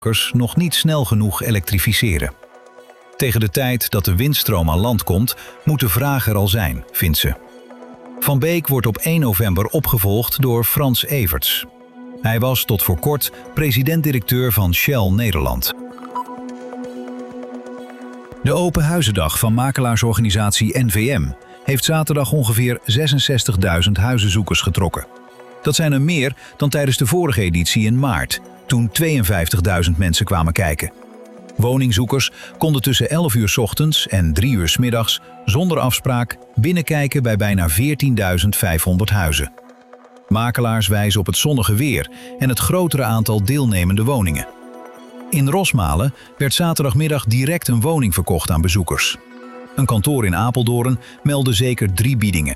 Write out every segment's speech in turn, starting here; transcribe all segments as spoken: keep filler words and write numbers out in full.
nog niet snel genoeg elektrificeren. Tegen de tijd dat de windstroom aan land komt, moet de vraag er al zijn, vindt ze. Van Beek wordt op één november opgevolgd door Frans Everts. Hij was tot voor kort president-directeur van Shell Nederland. De Open Huizendag van makelaarsorganisatie N V M heeft zaterdag ongeveer zesenzestigduizend huizenzoekers getrokken. Dat zijn er meer dan tijdens de vorige editie in maart, toen tweeënvijftigduizend mensen kwamen kijken. Woningzoekers konden tussen elf uur 's ochtends en drie uur 's middags zonder afspraak binnenkijken bij bijna veertienduizend vijfhonderd huizen. Makelaars wijzen op het zonnige weer en het grotere aantal deelnemende woningen. In Rosmalen werd zaterdagmiddag direct een woning verkocht aan bezoekers. Een kantoor in Apeldoorn meldde zeker drie biedingen.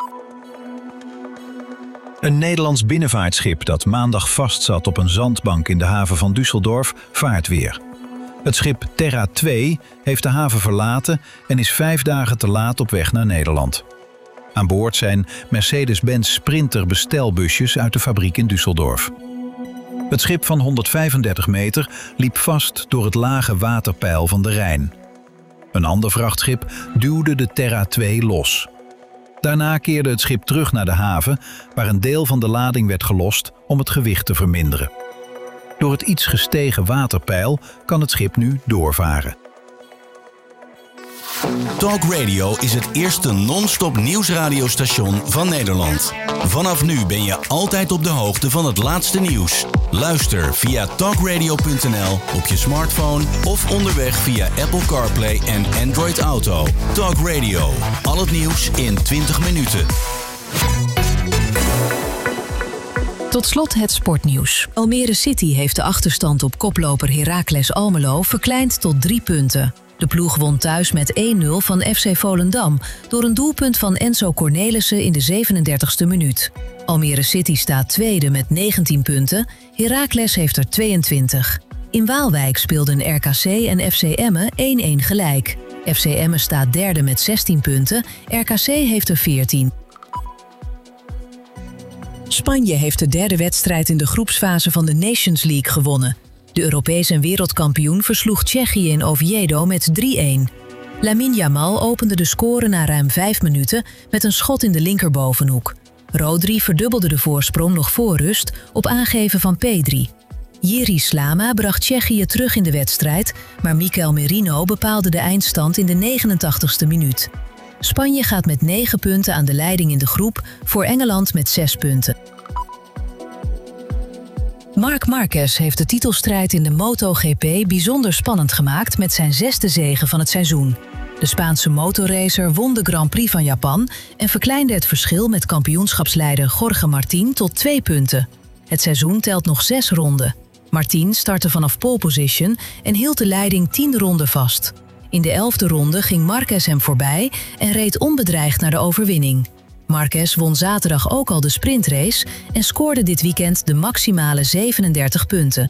Een Nederlands binnenvaartschip dat maandag vastzat op een zandbank in de haven van Düsseldorf vaart weer. Het schip Terra twee heeft de haven verlaten en is vijf dagen te laat op weg naar Nederland. Aan boord zijn Mercedes-Benz Sprinter bestelbusjes uit de fabriek in Düsseldorf. Het schip van honderdvijfendertig meter liep vast door het lage waterpeil van de Rijn. Een ander vrachtschip duwde de Terra twee los. Daarna keerde het schip terug naar de haven, waar een deel van de lading werd gelost om het gewicht te verminderen. Door het iets gestegen waterpeil kan het schip nu doorvaren. Talk Radio is het eerste non-stop nieuwsradiostation van Nederland. Vanaf nu ben je altijd op de hoogte van het laatste nieuws. Luister via talkradio punt n l op je smartphone of onderweg via Apple CarPlay en Android Auto. Talk Radio, al het nieuws in twintig minuten. Tot slot het sportnieuws. Almere City heeft de achterstand op koploper Heracles Almelo verkleind tot drie punten. De ploeg won thuis met één nul van F C Volendam door een doelpunt van Enzo Cornelissen in de zevenendertigste minuut. Almere City staat tweede met negentien punten, Heracles heeft er tweeëntwintig. In Waalwijk speelden R K C en F C Emmen één-één gelijk. F C Emmen staat derde met zestien punten, R K C heeft er veertien. Spanje heeft de derde wedstrijd in de groepsfase van de Nations League gewonnen. De Europees en wereldkampioen versloeg Tsjechië in Oviedo met drie-één. Lamine Yamal opende de score na ruim vijf minuten met een schot in de linkerbovenhoek. Rodri verdubbelde de voorsprong nog voor rust op aangeven van Pedri. Jiri Slama bracht Tsjechië terug in de wedstrijd, maar Mikel Merino bepaalde de eindstand in de negenentachtigste minuut. Spanje gaat met negen punten aan de leiding in de groep, voor Engeland met zes punten. Marc Marquez heeft de titelstrijd in de MotoGP bijzonder spannend gemaakt met zijn zesde zege van het seizoen. De Spaanse motorracer won de Grand Prix van Japan en verkleinde het verschil met kampioenschapsleider Jorge Martín tot twee punten. Het seizoen telt nog zes ronden. Martín startte vanaf pole position en hield de leiding tien ronden vast. In de elfde ronde ging Marquez hem voorbij en reed onbedreigd naar de overwinning. Marquez won zaterdag ook al de sprintrace en scoorde dit weekend de maximale zevenendertig punten.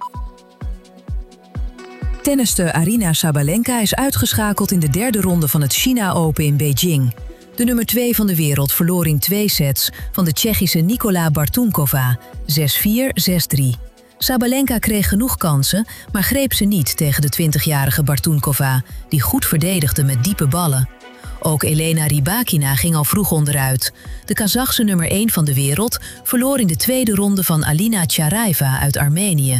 Tennister Aryna Sabalenka is uitgeschakeld in de derde ronde van het China Open in Beijing. De nummer twee van de wereld verloor in twee sets van de Tsjechische Nikola Bartunkova, zes vier, zes drie. Sabalenka kreeg genoeg kansen, maar greep ze niet tegen de twintigjarige Bartunkova, die goed verdedigde met diepe ballen. Ook Elena Rybakina ging al vroeg onderuit. De Kazachse nummer één van de wereld verloor in de tweede ronde van Alina Tjaraeva uit Armenië.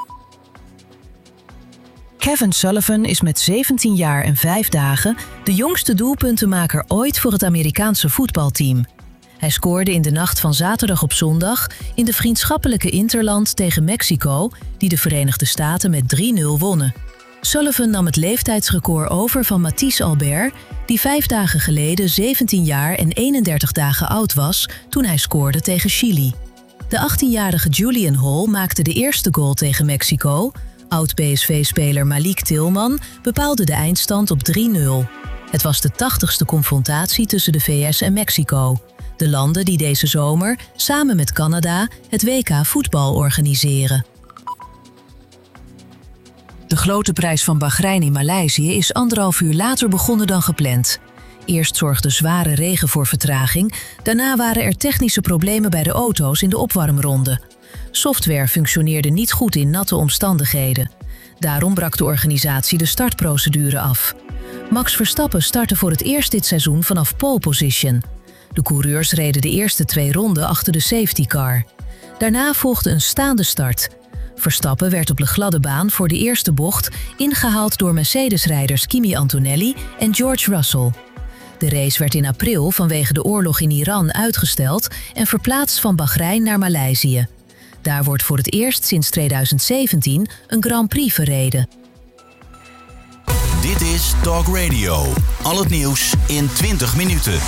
Kevin Sullivan is met zeventien jaar en vijf dagen de jongste doelpuntenmaker ooit voor het Amerikaanse voetbalteam. Hij scoorde in de nacht van zaterdag op zondag in de vriendschappelijke interland tegen Mexico, die de Verenigde Staten met drie nul wonnen. Sullivan nam het leeftijdsrecord over van Matthijs Albert, die vijf dagen geleden zeventien jaar en eenendertig dagen oud was toen hij scoorde tegen Chili. De achttienjarige Julian Hall maakte de eerste goal tegen Mexico. Oud-B S V-speler Malik Tilman bepaalde de eindstand op drie nul. Het was de tachtigste confrontatie tussen de V S en Mexico. De landen die deze zomer, samen met Canada, het W K voetbal organiseren. De grote prijs van Bahrein in Maleisië is anderhalf uur later begonnen dan gepland. Eerst zorgde zware regen voor vertraging, daarna waren er technische problemen bij de auto's in de opwarmronde. Software functioneerde niet goed in natte omstandigheden. Daarom brak de organisatie de startprocedure af. Max Verstappen startte voor het eerst dit seizoen vanaf pole position. De coureurs reden de eerste twee ronden achter de safety car. Daarna volgde een staande start. Verstappen werd op de gladde baan voor de eerste bocht ingehaald door Mercedes-rijders Kimi Antonelli en George Russell. De race werd in april vanwege de oorlog in Iran uitgesteld en verplaatst van Bahrein naar Maleisië. Daar wordt voor het eerst sinds tweeduizend zeventien een Grand Prix verreden. Dit is Talk Radio. Al het nieuws in twintig minuten.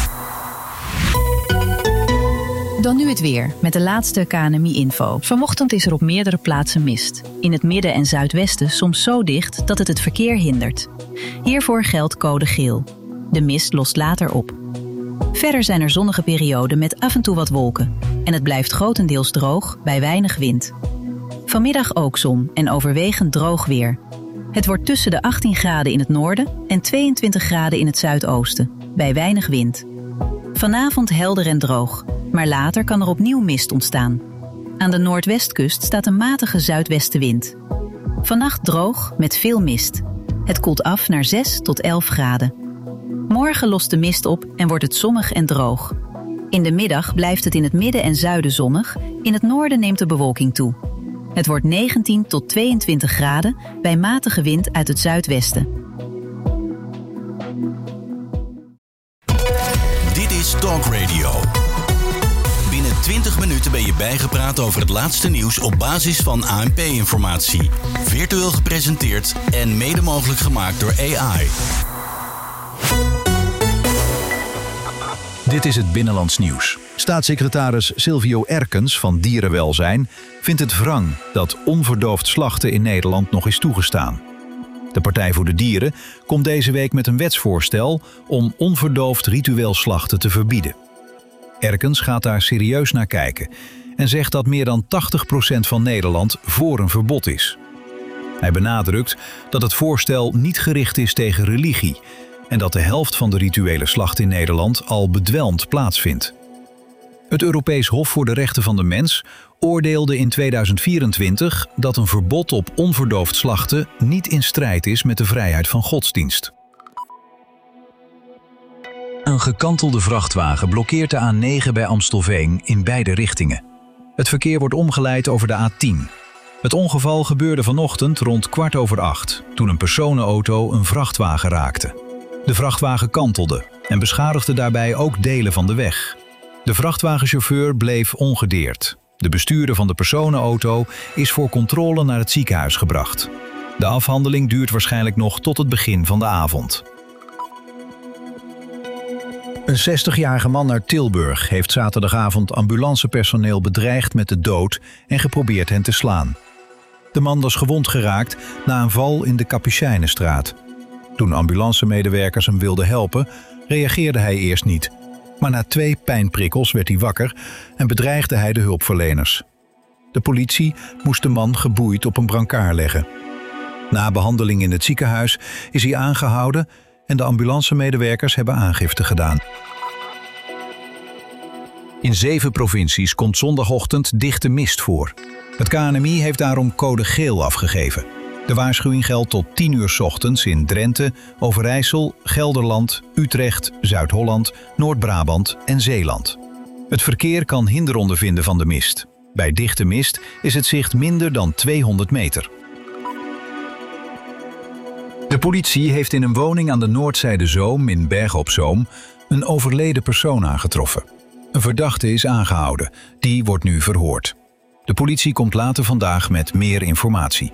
Dan nu het weer, met de laatste K N M I-info. Vanochtend is er op meerdere plaatsen mist. In het midden en zuidwesten soms zo dicht dat het het verkeer hindert. Hiervoor geldt code geel. De mist lost later op. Verder zijn er zonnige perioden met af en toe wat wolken. En het blijft grotendeels droog, bij weinig wind. Vanmiddag ook zon en overwegend droog weer. Het wordt tussen de achttien graden in het noorden en tweeëntwintig graden in het zuidoosten, bij weinig wind. Vanavond helder en droog, maar later kan er opnieuw mist ontstaan. Aan de noordwestkust staat een matige zuidwestenwind. Vannacht droog met veel mist. Het koelt af naar zes tot elf graden. Morgen lost de mist op en wordt het zonnig en droog. In de middag blijft het in het midden en zuiden zonnig, in het noorden neemt de bewolking toe. Het wordt negentien tot tweeëntwintig graden bij matige wind uit het zuidwesten. Dit is Talk Radio. Binnen twintig minuten ben je bijgepraat over het laatste nieuws op basis van A N P-informatie. Virtueel gepresenteerd en mede mogelijk gemaakt door A I. Dit is het Binnenlands Nieuws. Staatssecretaris Silvio Erkens van Dierenwelzijn vindt het wrang dat onverdoofd slachten in Nederland nog is toegestaan. De Partij voor de Dieren komt deze week met een wetsvoorstel om onverdoofd ritueel slachten te verbieden. Erkens gaat daar serieus naar kijken en zegt dat meer dan tachtig procent van Nederland voor een verbod is. Hij benadrukt dat het voorstel niet gericht is tegen religie en dat de helft van de rituele slacht in Nederland al bedwelmd plaatsvindt. Het Europees Hof voor de Rechten van de Mens oordeelde in tweeduizend vierentwintig dat een verbod op onverdoofd slachten niet in strijd is met de vrijheid van godsdienst. Een gekantelde vrachtwagen blokkeert de A negen bij Amstelveen in beide richtingen. Het verkeer wordt omgeleid over de A tien. Het ongeval gebeurde vanochtend rond kwart over acht, toen een personenauto een vrachtwagen raakte. De vrachtwagen kantelde en beschadigde daarbij ook delen van de weg. De vrachtwagenchauffeur bleef ongedeerd. De bestuurder van de personenauto is voor controle naar het ziekenhuis gebracht. De afhandeling duurt waarschijnlijk nog tot het begin van de avond. Een zestigjarige man uit Tilburg heeft zaterdagavond ambulancepersoneel bedreigd met de dood en geprobeerd hen te slaan. De man was gewond geraakt na een val in de Kapucijnenstraat. Toen ambulancemedewerkers hem wilden helpen, reageerde hij eerst niet. Maar na twee pijnprikkels werd hij wakker en bedreigde hij de hulpverleners. De politie moest de man geboeid op een brancard leggen. Na behandeling in het ziekenhuis is hij aangehouden en de ambulancemedewerkers hebben aangifte gedaan. In zeven provincies komt zondagochtend dichte mist voor. Het K N M I heeft daarom code geel afgegeven. De waarschuwing geldt tot tien uur 's ochtends in Drenthe, Overijssel, Gelderland, Utrecht, Zuid-Holland, Noord-Brabant en Zeeland. Het verkeer kan hinder ondervinden van de mist. Bij dichte mist is het zicht minder dan tweehonderd meter. De politie heeft in een woning aan de Noordzijde Zoom in Bergen op Zoom een overleden persoon aangetroffen. Een verdachte is aangehouden. Die wordt nu verhoord. De politie komt later vandaag met meer informatie.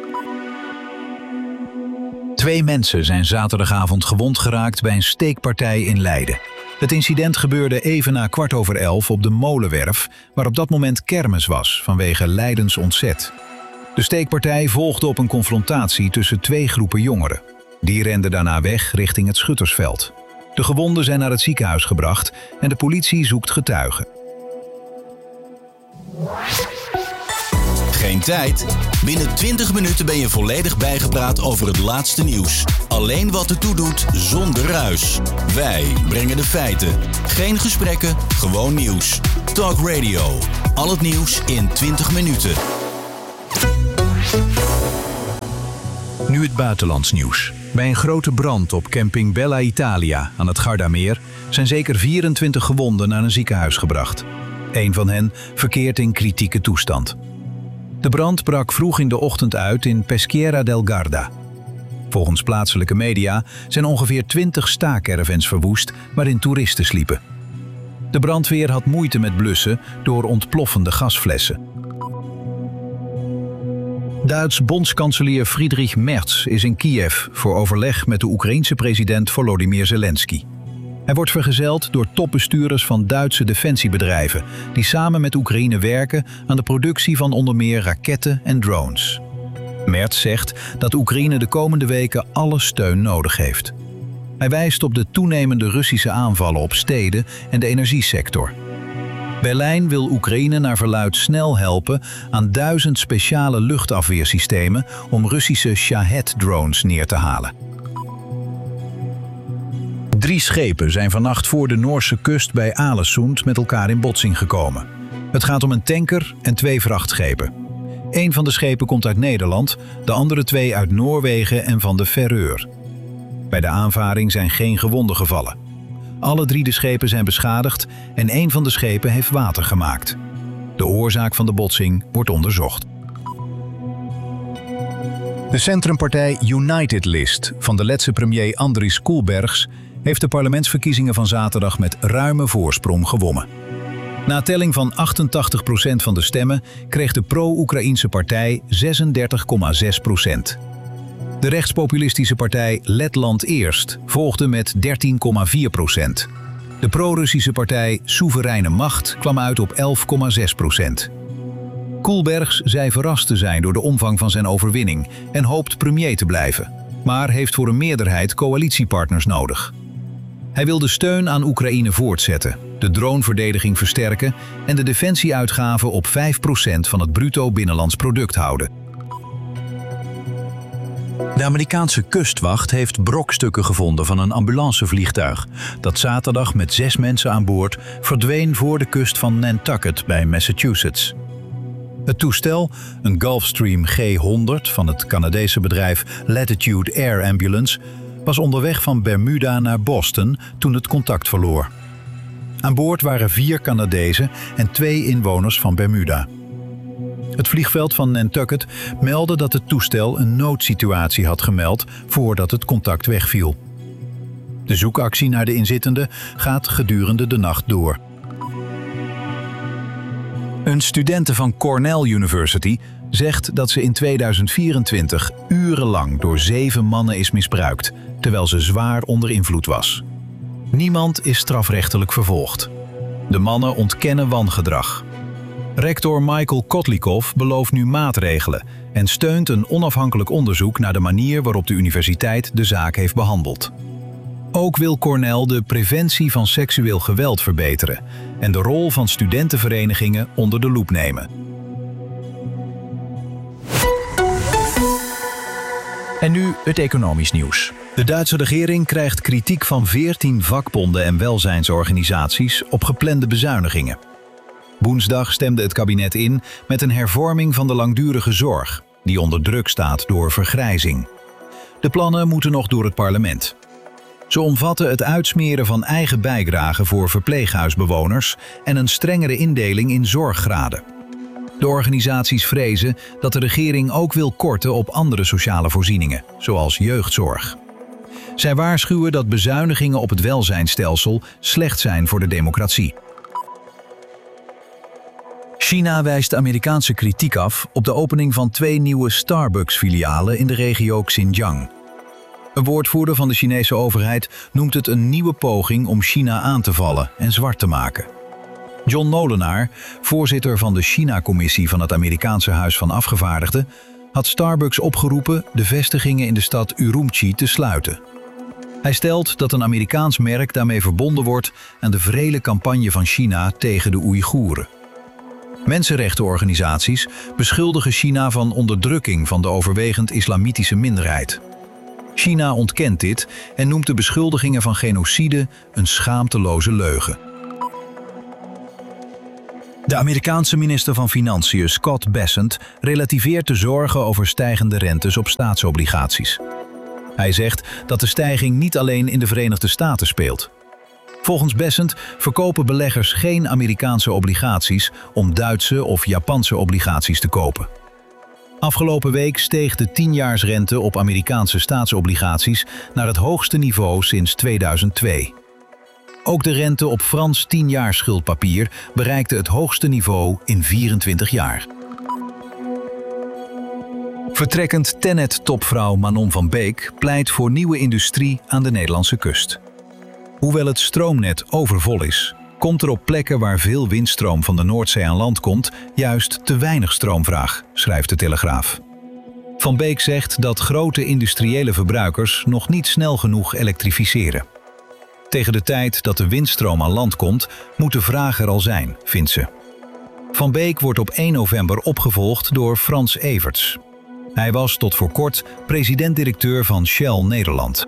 Twee mensen zijn zaterdagavond gewond geraakt bij een steekpartij in Leiden. Het incident gebeurde even na kwart over elf op de Molenwerf, waar op dat moment kermis was vanwege Leidens ontzet. De steekpartij volgde op een confrontatie tussen twee groepen jongeren. Die renden daarna weg richting het Schuttersveld. De gewonden zijn naar het ziekenhuis gebracht en de politie zoekt getuigen. Geen Geen tijd? Binnen twintig minuten ben je volledig bijgepraat over het laatste nieuws. Alleen wat ertoe doet, zonder ruis. Wij brengen de feiten. Geen gesprekken, gewoon nieuws. Talk Radio. Al het nieuws in twintig minuten. Nu het buitenlands nieuws. Bij een grote brand op camping Bella Italia aan het Gardameer zijn zeker vierentwintig gewonden naar een ziekenhuis gebracht. Eén van hen verkeert in kritieke toestand. De brand brak vroeg in de ochtend uit in Peschiera del Garda. Volgens plaatselijke media zijn ongeveer twintig staakervens verwoest waarin toeristen sliepen. De brandweer had moeite met blussen door ontploffende gasflessen. Duits bondskanselier Friedrich Merz is in Kiev voor overleg met de Oekraïense president Volodymyr Zelensky. Hij wordt vergezeld door topbestuurders van Duitse defensiebedrijven die samen met Oekraïne werken aan de productie van onder meer raketten en drones. Merz zegt dat Oekraïne de komende weken alle steun nodig heeft. Hij wijst op de toenemende Russische aanvallen op steden en de energiesector. Berlijn wil Oekraïne naar verluidt snel helpen aan duizend speciale luchtafweersystemen om Russische Shahed-drones neer te halen. Drie schepen zijn vannacht voor de Noorse kust bij Alesund met elkaar in botsing gekomen. Het gaat om een tanker en twee vrachtschepen. Eén van de schepen komt uit Nederland, de andere twee uit Noorwegen en van de Faroe. Bij de aanvaring zijn geen gewonden gevallen. Alle drie de schepen zijn beschadigd en één van de schepen heeft water gemaakt. De oorzaak van de botsing wordt onderzocht. De centrumpartij United List van de Letse premier Andris Kulbergs heeft de parlementsverkiezingen van zaterdag met ruime voorsprong gewonnen. Na telling van achtentachtig procent van de stemmen kreeg de pro-Oekraïense partij zesendertig komma zes procent. De rechtspopulistische partij Letland Eerst volgde met dertien komma vier procent. De pro-Russische partij Soevereine Macht kwam uit op elf komma zes procent. Kulbergs zei verrast te zijn door de omvang van zijn overwinning en hoopt premier te blijven, maar heeft voor een meerderheid coalitiepartners nodig. Hij wil de steun aan Oekraïne voortzetten, de droneverdediging versterken en de defensieuitgaven op vijf procent van het bruto binnenlands product houden. De Amerikaanse kustwacht heeft brokstukken gevonden van een ambulancevliegtuig dat zaterdag met zes mensen aan boord verdween voor de kust van Nantucket bij Massachusetts. Het toestel, een Gulfstream G honderd van het Canadese bedrijf Latitude Air Ambulance, was onderweg van Bermuda naar Boston toen het contact verloor. Aan boord waren vier Canadezen en twee inwoners van Bermuda. Het vliegveld van Nantucket meldde dat het toestel een noodsituatie had gemeld voordat het contact wegviel. De zoekactie naar de inzittenden gaat gedurende de nacht door. Een studente van Cornell University zegt dat ze in tweeduizend vierentwintig urenlang door zeven mannen is misbruikt, terwijl ze zwaar onder invloed was. Niemand is strafrechtelijk vervolgd. De mannen ontkennen wangedrag. Rector Michael Kotlikov belooft nu maatregelen en steunt een onafhankelijk onderzoek naar de manier waarop de universiteit de zaak heeft behandeld. Ook wil Cornell de preventie van seksueel geweld verbeteren en de rol van studentenverenigingen onder de loep nemen. En nu het economisch nieuws. De Duitse regering krijgt kritiek van veertien vakbonden en welzijnsorganisaties op geplande bezuinigingen. Woensdag stemde het kabinet in met een hervorming van de langdurige zorg, die onder druk staat door vergrijzing. De plannen moeten nog door het parlement. Ze omvatten het uitsmeren van eigen bijdragen voor verpleeghuisbewoners en een strengere indeling in zorggraden. De organisaties vrezen dat de regering ook wil korten op andere sociale voorzieningen, zoals jeugdzorg. Zij waarschuwen dat bezuinigingen op het welzijnsstelsel slecht zijn voor de democratie. China wijst Amerikaanse kritiek af op de opening van twee nieuwe Starbucks-filialen in de regio Xinjiang. Een woordvoerder van de Chinese overheid noemt het een nieuwe poging om China aan te vallen en zwart te maken. John Molenaar, voorzitter van de China-commissie van het Amerikaanse Huis van Afgevaardigden, had Starbucks opgeroepen de vestigingen in de stad Urumqi te sluiten. Hij stelt dat een Amerikaans merk daarmee verbonden wordt aan de wrede campagne van China tegen de Oeigoeren. Mensenrechtenorganisaties beschuldigen China van onderdrukking van de overwegend islamitische minderheid. China ontkent dit en noemt de beschuldigingen van genocide een schaamteloze leugen. De Amerikaanse minister van Financiën Scott Bessent relativeert de zorgen over stijgende rentes op staatsobligaties. Hij zegt dat de stijging niet alleen in de Verenigde Staten speelt. Volgens Bessent verkopen beleggers geen Amerikaanse obligaties om Duitse of Japanse obligaties te kopen. Afgelopen week steeg de tienjaarsrente op Amerikaanse staatsobligaties naar het hoogste niveau sinds tweeduizend twee. Ook de rente op Frans tienjaars schuldpapier bereikte het hoogste niveau in vierentwintig jaar. Vertrekkend Tennet-topvrouw Manon van Beek pleit voor nieuwe industrie aan de Nederlandse kust. Hoewel het stroomnet overvol is, komt er op plekken waar veel windstroom van de Noordzee aan land komt juist te weinig stroomvraag, schrijft de Telegraaf. Van Beek zegt dat grote industriële verbruikers nog niet snel genoeg elektrificeren. Tegen de tijd dat de windstroom aan land komt, moet de vraag er al zijn, vindt ze. Van Beek wordt op één november opgevolgd door Frans Everts. Hij was tot voor kort president-directeur van Shell Nederland.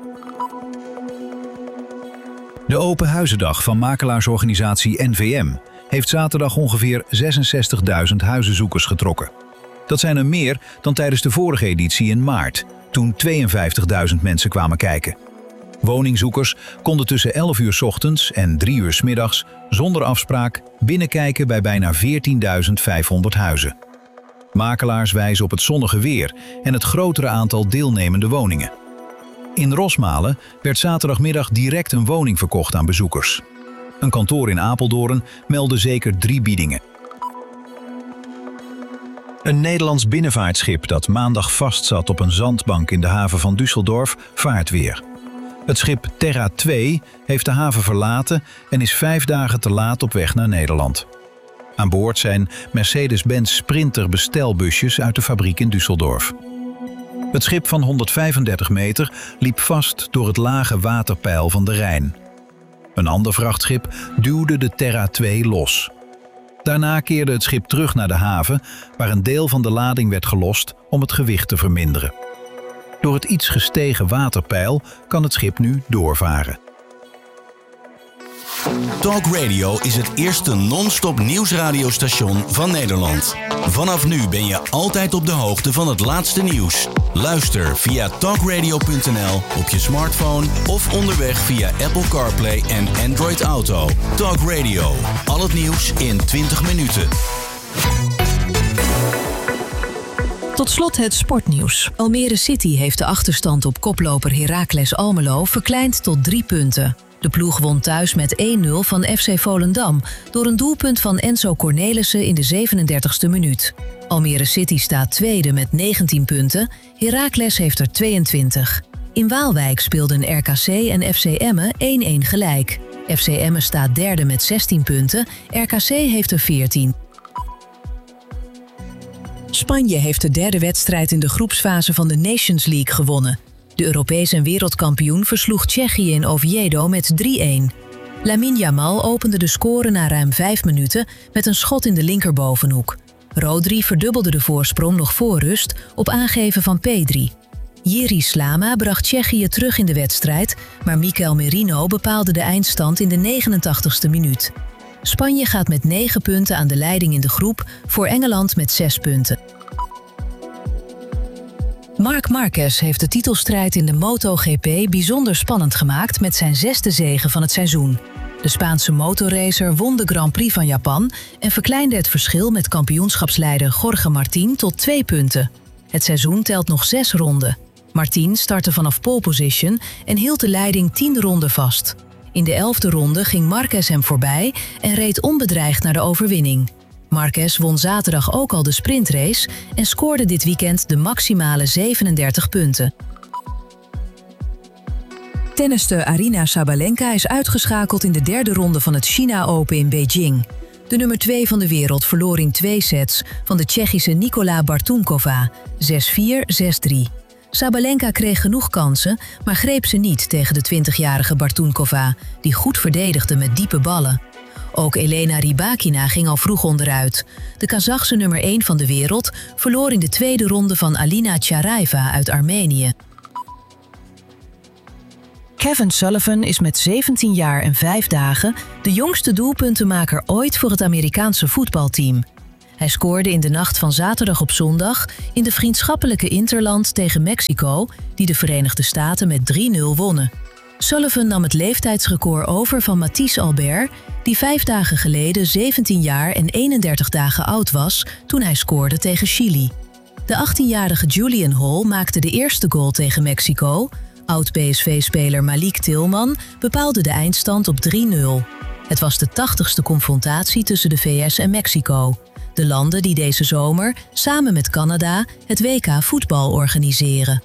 De Open Huizendag van makelaarsorganisatie N V M heeft zaterdag ongeveer zesenzestigduizend huizenzoekers getrokken. Dat zijn er meer dan tijdens de vorige editie in maart, toen tweeënvijftigduizend mensen kwamen kijken. Woningzoekers konden tussen elf uur 's ochtends en drie uur 's middags zonder afspraak binnenkijken bij bijna veertienduizend vijfhonderd huizen. Makelaars wijzen op het zonnige weer en het grotere aantal deelnemende woningen. In Rosmalen werd zaterdagmiddag direct een woning verkocht aan bezoekers. Een kantoor in Apeldoorn meldde zeker drie biedingen. Een Nederlands binnenvaartschip dat maandag vastzat op een zandbank in de haven van Düsseldorf vaart weer. Het schip Terra twee heeft de haven verlaten en is vijf dagen te laat op weg naar Nederland. Aan boord zijn Mercedes-Benz Sprinter bestelbusjes uit de fabriek in Düsseldorf. Het schip van honderdvijfendertig meter liep vast door het lage waterpeil van de Rijn. Een ander vrachtschip duwde de Terra twee los. Daarna keerde het schip terug naar de haven, waar een deel van de lading werd gelost om het gewicht te verminderen. Door het iets gestegen waterpeil kan het schip nu doorvaren. Talk Radio is het eerste non-stop nieuwsradiostation van Nederland. Vanaf nu ben je altijd op de hoogte van het laatste nieuws. Luister via talkradio punt n l op je smartphone of onderweg via Apple CarPlay en Android Auto. Talk Radio, al het nieuws in twintig minuten. Tot slot het sportnieuws. Almere City heeft de achterstand op koploper Heracles Almelo verkleind tot drie punten. De ploeg won thuis met één nul van F C Volendam door een doelpunt van Enzo Cornelissen in de zevenendertigste minuut. Almere City staat tweede met negentien punten, Heracles heeft er tweeëntwintig. In Waalwijk speelden R K C en F C Emmen één-één gelijk. F C Emmen staat derde met zestien punten, R K C heeft er veertien. Spanje heeft de derde wedstrijd in de groepsfase van de Nations League gewonnen. De Europees en wereldkampioen versloeg Tsjechië in Oviedo met drie-één. Lamine Yamal opende de score na ruim vijf minuten met een schot in de linkerbovenhoek. Rodri verdubbelde de voorsprong nog voor rust op aangeven van Pedri. Jiri Slama bracht Tsjechië terug in de wedstrijd, maar Mikel Merino bepaalde de eindstand in de negenentachtigste minuut. Spanje gaat met negen punten aan de leiding in de groep, voor Engeland met zes punten. Marc Marquez heeft de titelstrijd in de MotoGP bijzonder spannend gemaakt met zijn zesde zege van het seizoen. De Spaanse motorracer won de Grand Prix van Japan en verkleinde het verschil met kampioenschapsleider Jorge Martín tot twee punten. Het seizoen telt nog zes ronden. Martín startte vanaf pole position en hield de leiding tien ronden vast. In de elfde ronde ging Marquez hem voorbij en reed onbedreigd naar de overwinning. Marquez won zaterdag ook al de sprintrace en scoorde dit weekend de maximale zevenendertig punten. Tennister Aryna Sabalenka is uitgeschakeld in de derde ronde van het China Open in Beijing. De nummer twee van de wereld verloor in twee sets van de Tsjechische Nikola Bartunkova, zes vier, zes drie. Sabalenka kreeg genoeg kansen, maar greep ze niet tegen de twintigjarige Bartunkova, die goed verdedigde met diepe ballen. Ook Elena Rybakina ging al vroeg onderuit. De Kazachse nummer één van de wereld verloor in de tweede ronde van Alina Tsaraeva uit Armenië. Kevin Sullivan is met zeventien jaar en vijf dagen de jongste doelpuntenmaker ooit voor het Amerikaanse voetbalteam. Hij scoorde in de nacht van zaterdag op zondag in de vriendschappelijke interland tegen Mexico, die de Verenigde Staten met drie nul wonnen. Sullivan nam het leeftijdsrecord over van Matthijs Albert, die vijf dagen geleden zeventien jaar en eenendertig dagen oud was toen hij scoorde tegen Chili. De achttienjarige Julian Hall maakte de eerste goal tegen Mexico. Oud-B S V-speler Malik Tillman bepaalde de eindstand op drie nul. Het was de tachtigste confrontatie tussen de V S en Mexico. De landen die deze zomer, samen met Canada, het W K voetbal organiseren.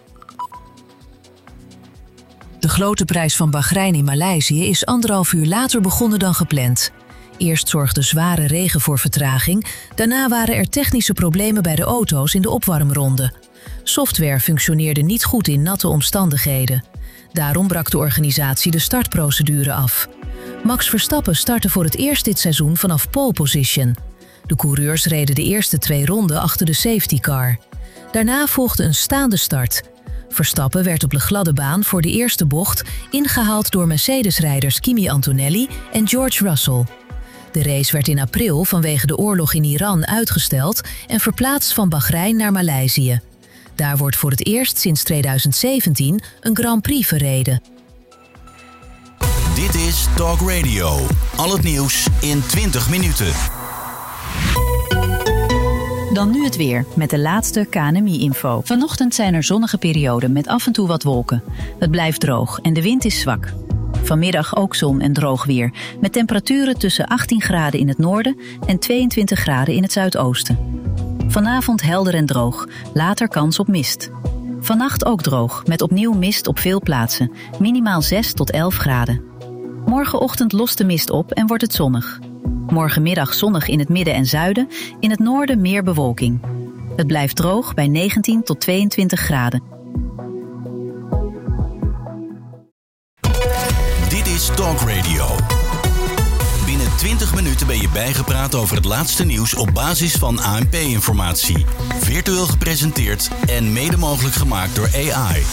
De grote prijs van Bahrein in Maleisië is anderhalf uur later begonnen dan gepland. Eerst zorgde zware regen voor vertraging, daarna waren er technische problemen bij de auto's in de opwarmronde. Software functioneerde niet goed in natte omstandigheden. Daarom brak de organisatie de startprocedure af. Max Verstappen startte voor het eerst dit seizoen vanaf pole position. De coureurs reden de eerste twee ronden achter de safety car. Daarna volgde een staande start. Verstappen werd op de gladde baan voor de eerste bocht ingehaald door Mercedes-rijders Kimi Antonelli en George Russell. De race werd in april vanwege de oorlog in Iran uitgesteld en verplaatst van Bahrein naar Maleisië. Daar wordt voor het eerst sinds tweeduizend zeventien een Grand Prix verreden. Dit is Talk Radio. Al het nieuws in twintig minuten. Dan nu het weer, met de laatste K N M I-info. Vanochtend zijn er zonnige perioden met af en toe wat wolken. Het blijft droog en de wind is zwak. Vanmiddag ook zon en droog weer, met temperaturen tussen achttien graden in het noorden en tweeëntwintig graden in het zuidoosten. Vanavond helder en droog, later kans op mist. Vannacht ook droog, met opnieuw mist op veel plaatsen, minimaal zes tot elf graden. Morgenochtend lost de mist op en wordt het zonnig. Morgenmiddag zonnig in het midden en zuiden, in het noorden meer bewolking. Het blijft droog bij negentien tot tweeëntwintig graden. Dit is Talk Radio. Binnen twintig minuten ben je bijgepraat over het laatste nieuws op basis van A N P-informatie. Virtueel gepresenteerd en mede mogelijk gemaakt door A I.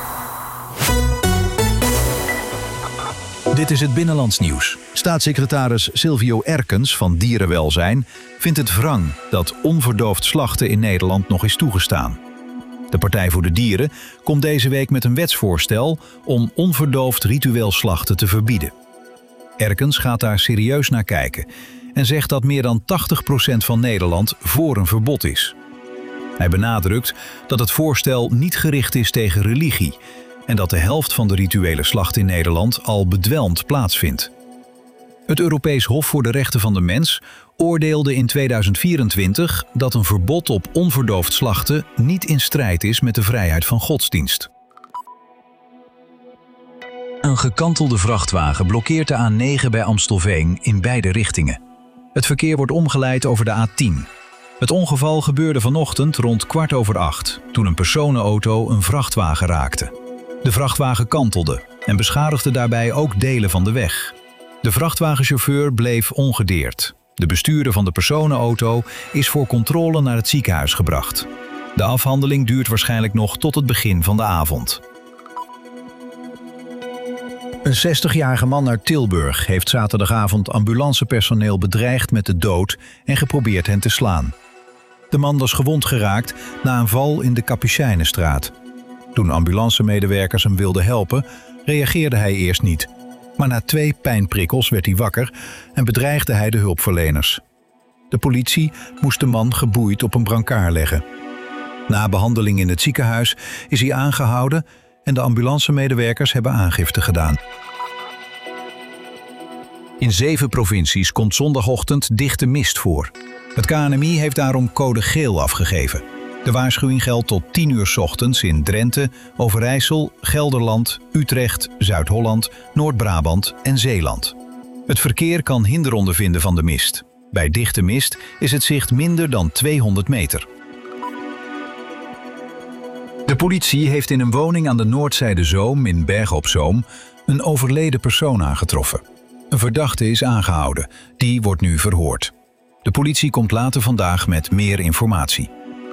Dit is het Binnenlands Nieuws. Staatssecretaris Silvio Erkens van Dierenwelzijn vindt het wrang dat onverdoofd slachten in Nederland nog is toegestaan. De Partij voor de Dieren komt deze week met een wetsvoorstel om onverdoofd ritueel slachten te verbieden. Erkens gaat daar serieus naar kijken en zegt dat meer dan tachtig procent van Nederland voor een verbod is. Hij benadrukt dat het voorstel niet gericht is tegen religie en dat de helft van de rituele slacht in Nederland al bedwelmd plaatsvindt. Het Europees Hof voor de Rechten van de Mens oordeelde in tweeduizend vierentwintig dat een verbod op onverdoofd slachten niet in strijd is met de vrijheid van godsdienst. Een gekantelde vrachtwagen blokkeert de A negen bij Amstelveen in beide richtingen. Het verkeer wordt omgeleid over de A tien. Het ongeval gebeurde vanochtend rond kwart over acht, toen een personenauto een vrachtwagen raakte. De vrachtwagen kantelde en beschadigde daarbij ook delen van de weg. De vrachtwagenchauffeur bleef ongedeerd. De bestuurder van de personenauto is voor controle naar het ziekenhuis gebracht. De afhandeling duurt waarschijnlijk nog tot het begin van de avond. Een zestigjarige man uit Tilburg heeft zaterdagavond ambulancepersoneel bedreigd met de dood en geprobeerd hen te slaan. De man was gewond geraakt na een val in de Capucijnenstraat. Toen ambulancemedewerkers hem wilden helpen, reageerde hij eerst niet. Maar na twee pijnprikkels werd hij wakker en bedreigde hij de hulpverleners. De politie moest de man geboeid op een brancard leggen. Na behandeling in het ziekenhuis is hij aangehouden en de ambulancemedewerkers hebben aangifte gedaan. In zeven provincies komt zondagochtend dichte mist voor. Het K N M I heeft daarom code geel afgegeven. De waarschuwing geldt tot tien uur 's ochtends in Drenthe, Overijssel, Gelderland, Utrecht, Zuid-Holland, Noord-Brabant en Zeeland. Het verkeer kan hinder ondervinden van de mist. Bij dichte mist is het zicht minder dan tweehonderd meter. De politie heeft in een woning aan de Noordzijde Zoom in Bergen op Zoom een overleden persoon aangetroffen. Een verdachte is aangehouden. Die wordt nu verhoord. De politie komt later vandaag met meer informatie.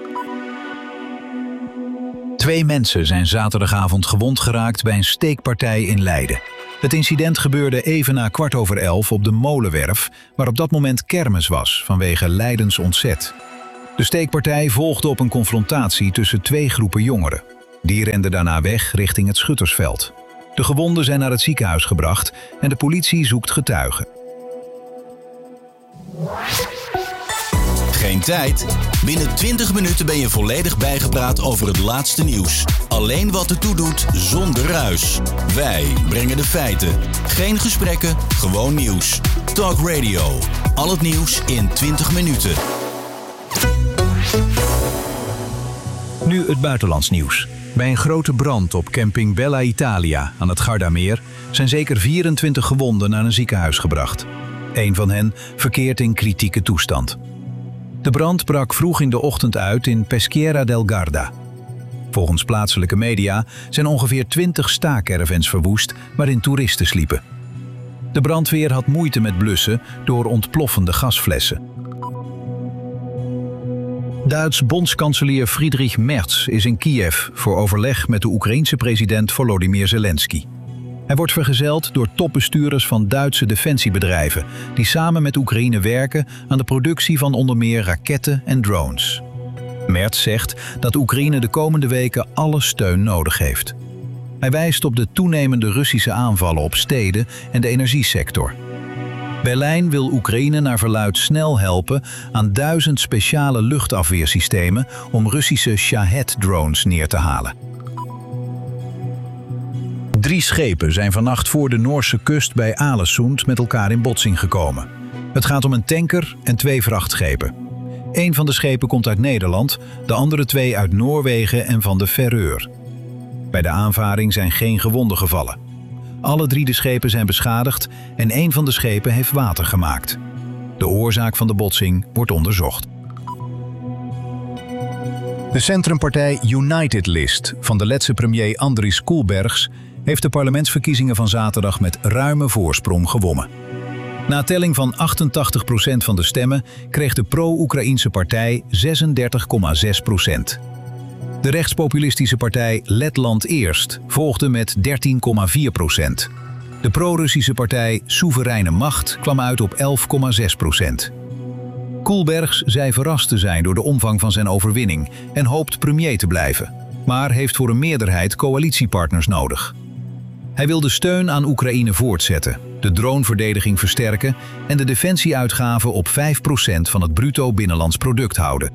Twee mensen zijn zaterdagavond gewond geraakt bij een steekpartij in Leiden. Het incident gebeurde even na kwart over elf op de Molenwerf, waar op dat moment kermis was vanwege Leidens ontzet. De steekpartij volgde op een confrontatie tussen twee groepen jongeren. Die renden daarna weg richting het Schuttersveld. De gewonden zijn naar het ziekenhuis gebracht en de politie zoekt getuigen. Geen tijd? Binnen twintig minuten ben je volledig bijgepraat over het laatste nieuws. Alleen wat ertoe doet, zonder ruis. Wij brengen de feiten. Geen gesprekken, gewoon nieuws. Talk Radio. Al het nieuws in twintig minuten. Nu het buitenlands nieuws. Bij een grote brand op camping Bella Italia aan het Gardameer zijn zeker vierentwintig gewonden naar een ziekenhuis gebracht. Eén van hen verkeert in kritieke toestand. De brand brak vroeg in de ochtend uit in Peschiera del Garda. Volgens plaatselijke media zijn ongeveer twintig staakervens verwoest waarin toeristen sliepen. De brandweer had moeite met blussen door ontploffende gasflessen. Duits bondskanselier Friedrich Merz is in Kiev voor overleg met de Oekraïense president Volodymyr Zelensky. Hij wordt vergezeld door topbestuurders van Duitse defensiebedrijven die samen met Oekraïne werken aan de productie van onder meer raketten en drones. Merz zegt dat Oekraïne de komende weken alle steun nodig heeft. Hij wijst op de toenemende Russische aanvallen op steden en de energiesector. Berlijn wil Oekraïne naar verluidt snel helpen aan duizend speciale luchtafweersystemen om Russische Shahed-drones neer te halen. Drie schepen zijn vannacht voor de Noorse kust bij Alesund met elkaar in botsing gekomen. Het gaat om een tanker en twee vrachtschepen. Eén van de schepen komt uit Nederland, de andere twee uit Noorwegen en van de Faroe. Bij de aanvaring zijn geen gewonden gevallen. Alle drie de schepen zijn beschadigd en één van de schepen heeft water gemaakt. De oorzaak van de botsing wordt onderzocht. De centrumpartij United List van de Letse premier Andris Kulbergs heeft de parlementsverkiezingen van zaterdag met ruime voorsprong gewonnen. Na telling van achtentachtig procent van de stemmen kreeg de pro-Oekraïense partij zesendertig komma zes procent. De rechtspopulistische partij Letland Eerst volgde met dertien komma vier procent. De pro-Russische partij Soevereine Macht kwam uit op elf komma zes procent. Kulbergs zei verrast te zijn door de omvang van zijn overwinning en hoopt premier te blijven, maar heeft voor een meerderheid coalitiepartners nodig. Hij wil de steun aan Oekraïne voortzetten, de droneverdediging versterken en de defensieuitgaven op vijf procent van het bruto binnenlands product houden.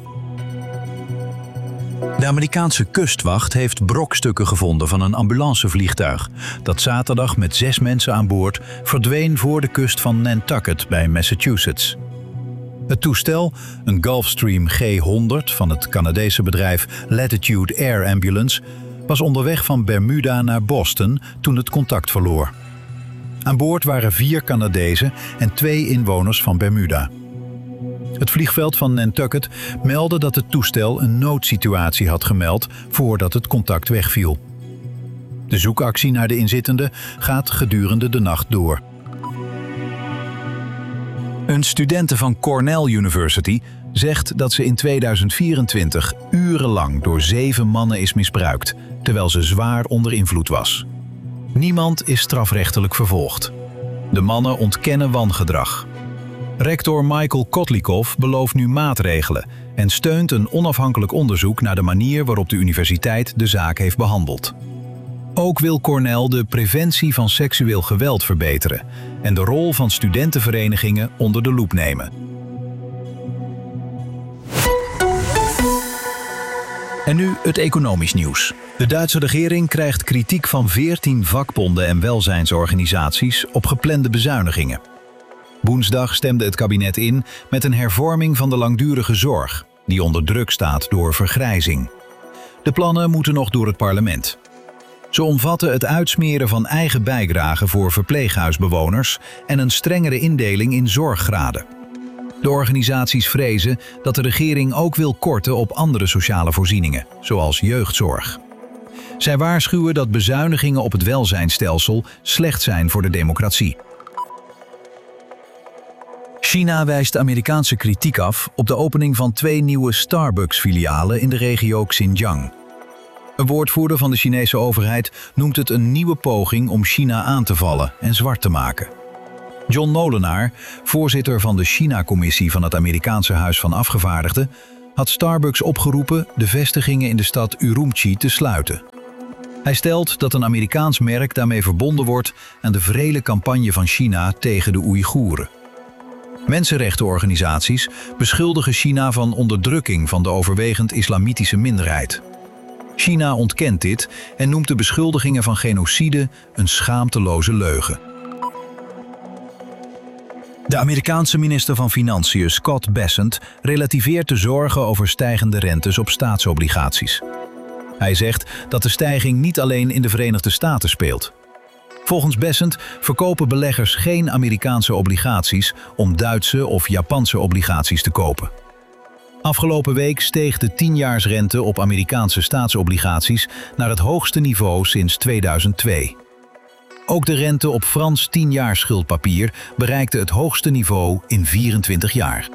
De Amerikaanse kustwacht heeft brokstukken gevonden van een ambulancevliegtuig dat zaterdag met zes mensen aan boord verdween voor de kust van Nantucket bij Massachusetts. Het toestel, een Gulfstream G honderd van het Canadese bedrijf Latitude Air Ambulance, was onderweg van Bermuda naar Boston toen het contact verloor. Aan boord waren vier Canadezen en twee inwoners van Bermuda. Het vliegveld van Nantucket meldde dat het toestel een noodsituatie had gemeld voordat het contact wegviel. De zoekactie naar de inzittenden gaat gedurende de nacht door. Een studente van Cornell University zegt dat ze in tweeduizend vierentwintig urenlang door zeven mannen is misbruikt, terwijl ze zwaar onder invloed was. Niemand is strafrechtelijk vervolgd. De mannen ontkennen wangedrag. Rector Michael Kotlikov belooft nu maatregelen en steunt een onafhankelijk onderzoek naar de manier waarop de universiteit de zaak heeft behandeld. Ook wil Cornell de preventie van seksueel geweld verbeteren en de rol van studentenverenigingen onder de loep nemen. En nu het economisch nieuws. De Duitse regering krijgt kritiek van veertien vakbonden en welzijnsorganisaties op geplande bezuinigingen. Woensdag stemde het kabinet in met een hervorming van de langdurige zorg, die onder druk staat door vergrijzing. De plannen moeten nog door het parlement. Ze omvatten het uitsmeren van eigen bijdragen voor verpleeghuisbewoners en een strengere indeling in zorggraden. De organisaties vrezen dat de regering ook wil korten op andere sociale voorzieningen, zoals jeugdzorg. Zij waarschuwen dat bezuinigingen op het welzijnsstelsel slecht zijn voor de democratie. China wijst Amerikaanse kritiek af op de opening van twee nieuwe Starbucks-filialen in de regio Xinjiang. Een woordvoerder van de Chinese overheid noemt het een nieuwe poging om China aan te vallen en zwart te maken. John Molenaar, voorzitter van de China-commissie van het Amerikaanse Huis van Afgevaardigden, had Starbucks opgeroepen de vestigingen in de stad Urumqi te sluiten. Hij stelt dat een Amerikaans merk daarmee verbonden wordt aan de wrede campagne van China tegen de Oeigoeren. Mensenrechtenorganisaties beschuldigen China van onderdrukking van de overwegend islamitische minderheid. China ontkent dit en noemt de beschuldigingen van genocide een schaamteloze leugen. De Amerikaanse minister van Financiën Scott Bessent relativeert de zorgen over stijgende rentes op staatsobligaties. Hij zegt dat de stijging niet alleen in de Verenigde Staten speelt. Volgens Bessent verkopen beleggers geen Amerikaanse obligaties om Duitse of Japanse obligaties te kopen. Afgelopen week steeg de tienjaarsrente op Amerikaanse staatsobligaties naar het hoogste niveau sinds tweeduizend twee. Ook de rente op Frans tienjaars schuldpapier bereikte het hoogste niveau in vierentwintig jaar.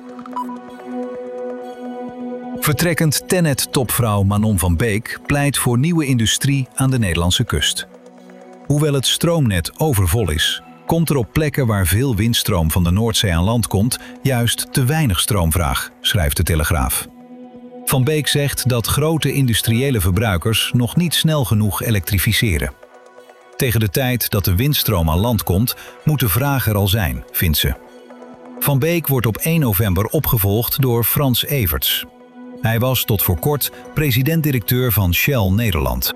Vertrekkend Tennet-topvrouw Manon van Beek pleit voor nieuwe industrie aan de Nederlandse kust. Hoewel het stroomnet overvol is, komt er op plekken waar veel windstroom van de Noordzee aan land komt juist te weinig stroomvraag, schrijft de Telegraaf. Van Beek zegt dat grote industriële verbruikers nog niet snel genoeg elektrificeren. Tegen de tijd dat de windstroom aan land komt, moet de vraag er al zijn, vindt ze. Van Beek wordt op één november opgevolgd door Frans Everts. Hij was tot voor kort president-directeur van Shell Nederland.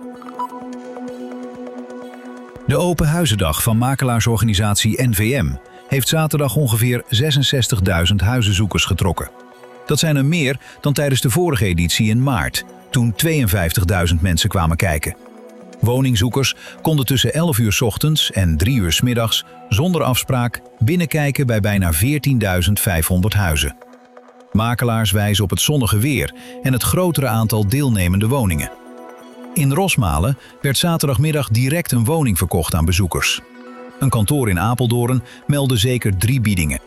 De Open Huizendag van makelaarsorganisatie N V M heeft zaterdag ongeveer zesenzestigduizend huizenzoekers getrokken. Dat zijn er meer dan tijdens de vorige editie in maart, toen tweeënvijftigduizend mensen kwamen kijken. Woningzoekers konden tussen elf uur 's ochtends en drie uur 's middags zonder afspraak binnenkijken bij bijna veertienduizend vijfhonderd huizen. Makelaars wijzen op het zonnige weer en het grotere aantal deelnemende woningen. In Rosmalen werd zaterdagmiddag direct een woning verkocht aan bezoekers. Een kantoor in Apeldoorn meldde zeker drie biedingen.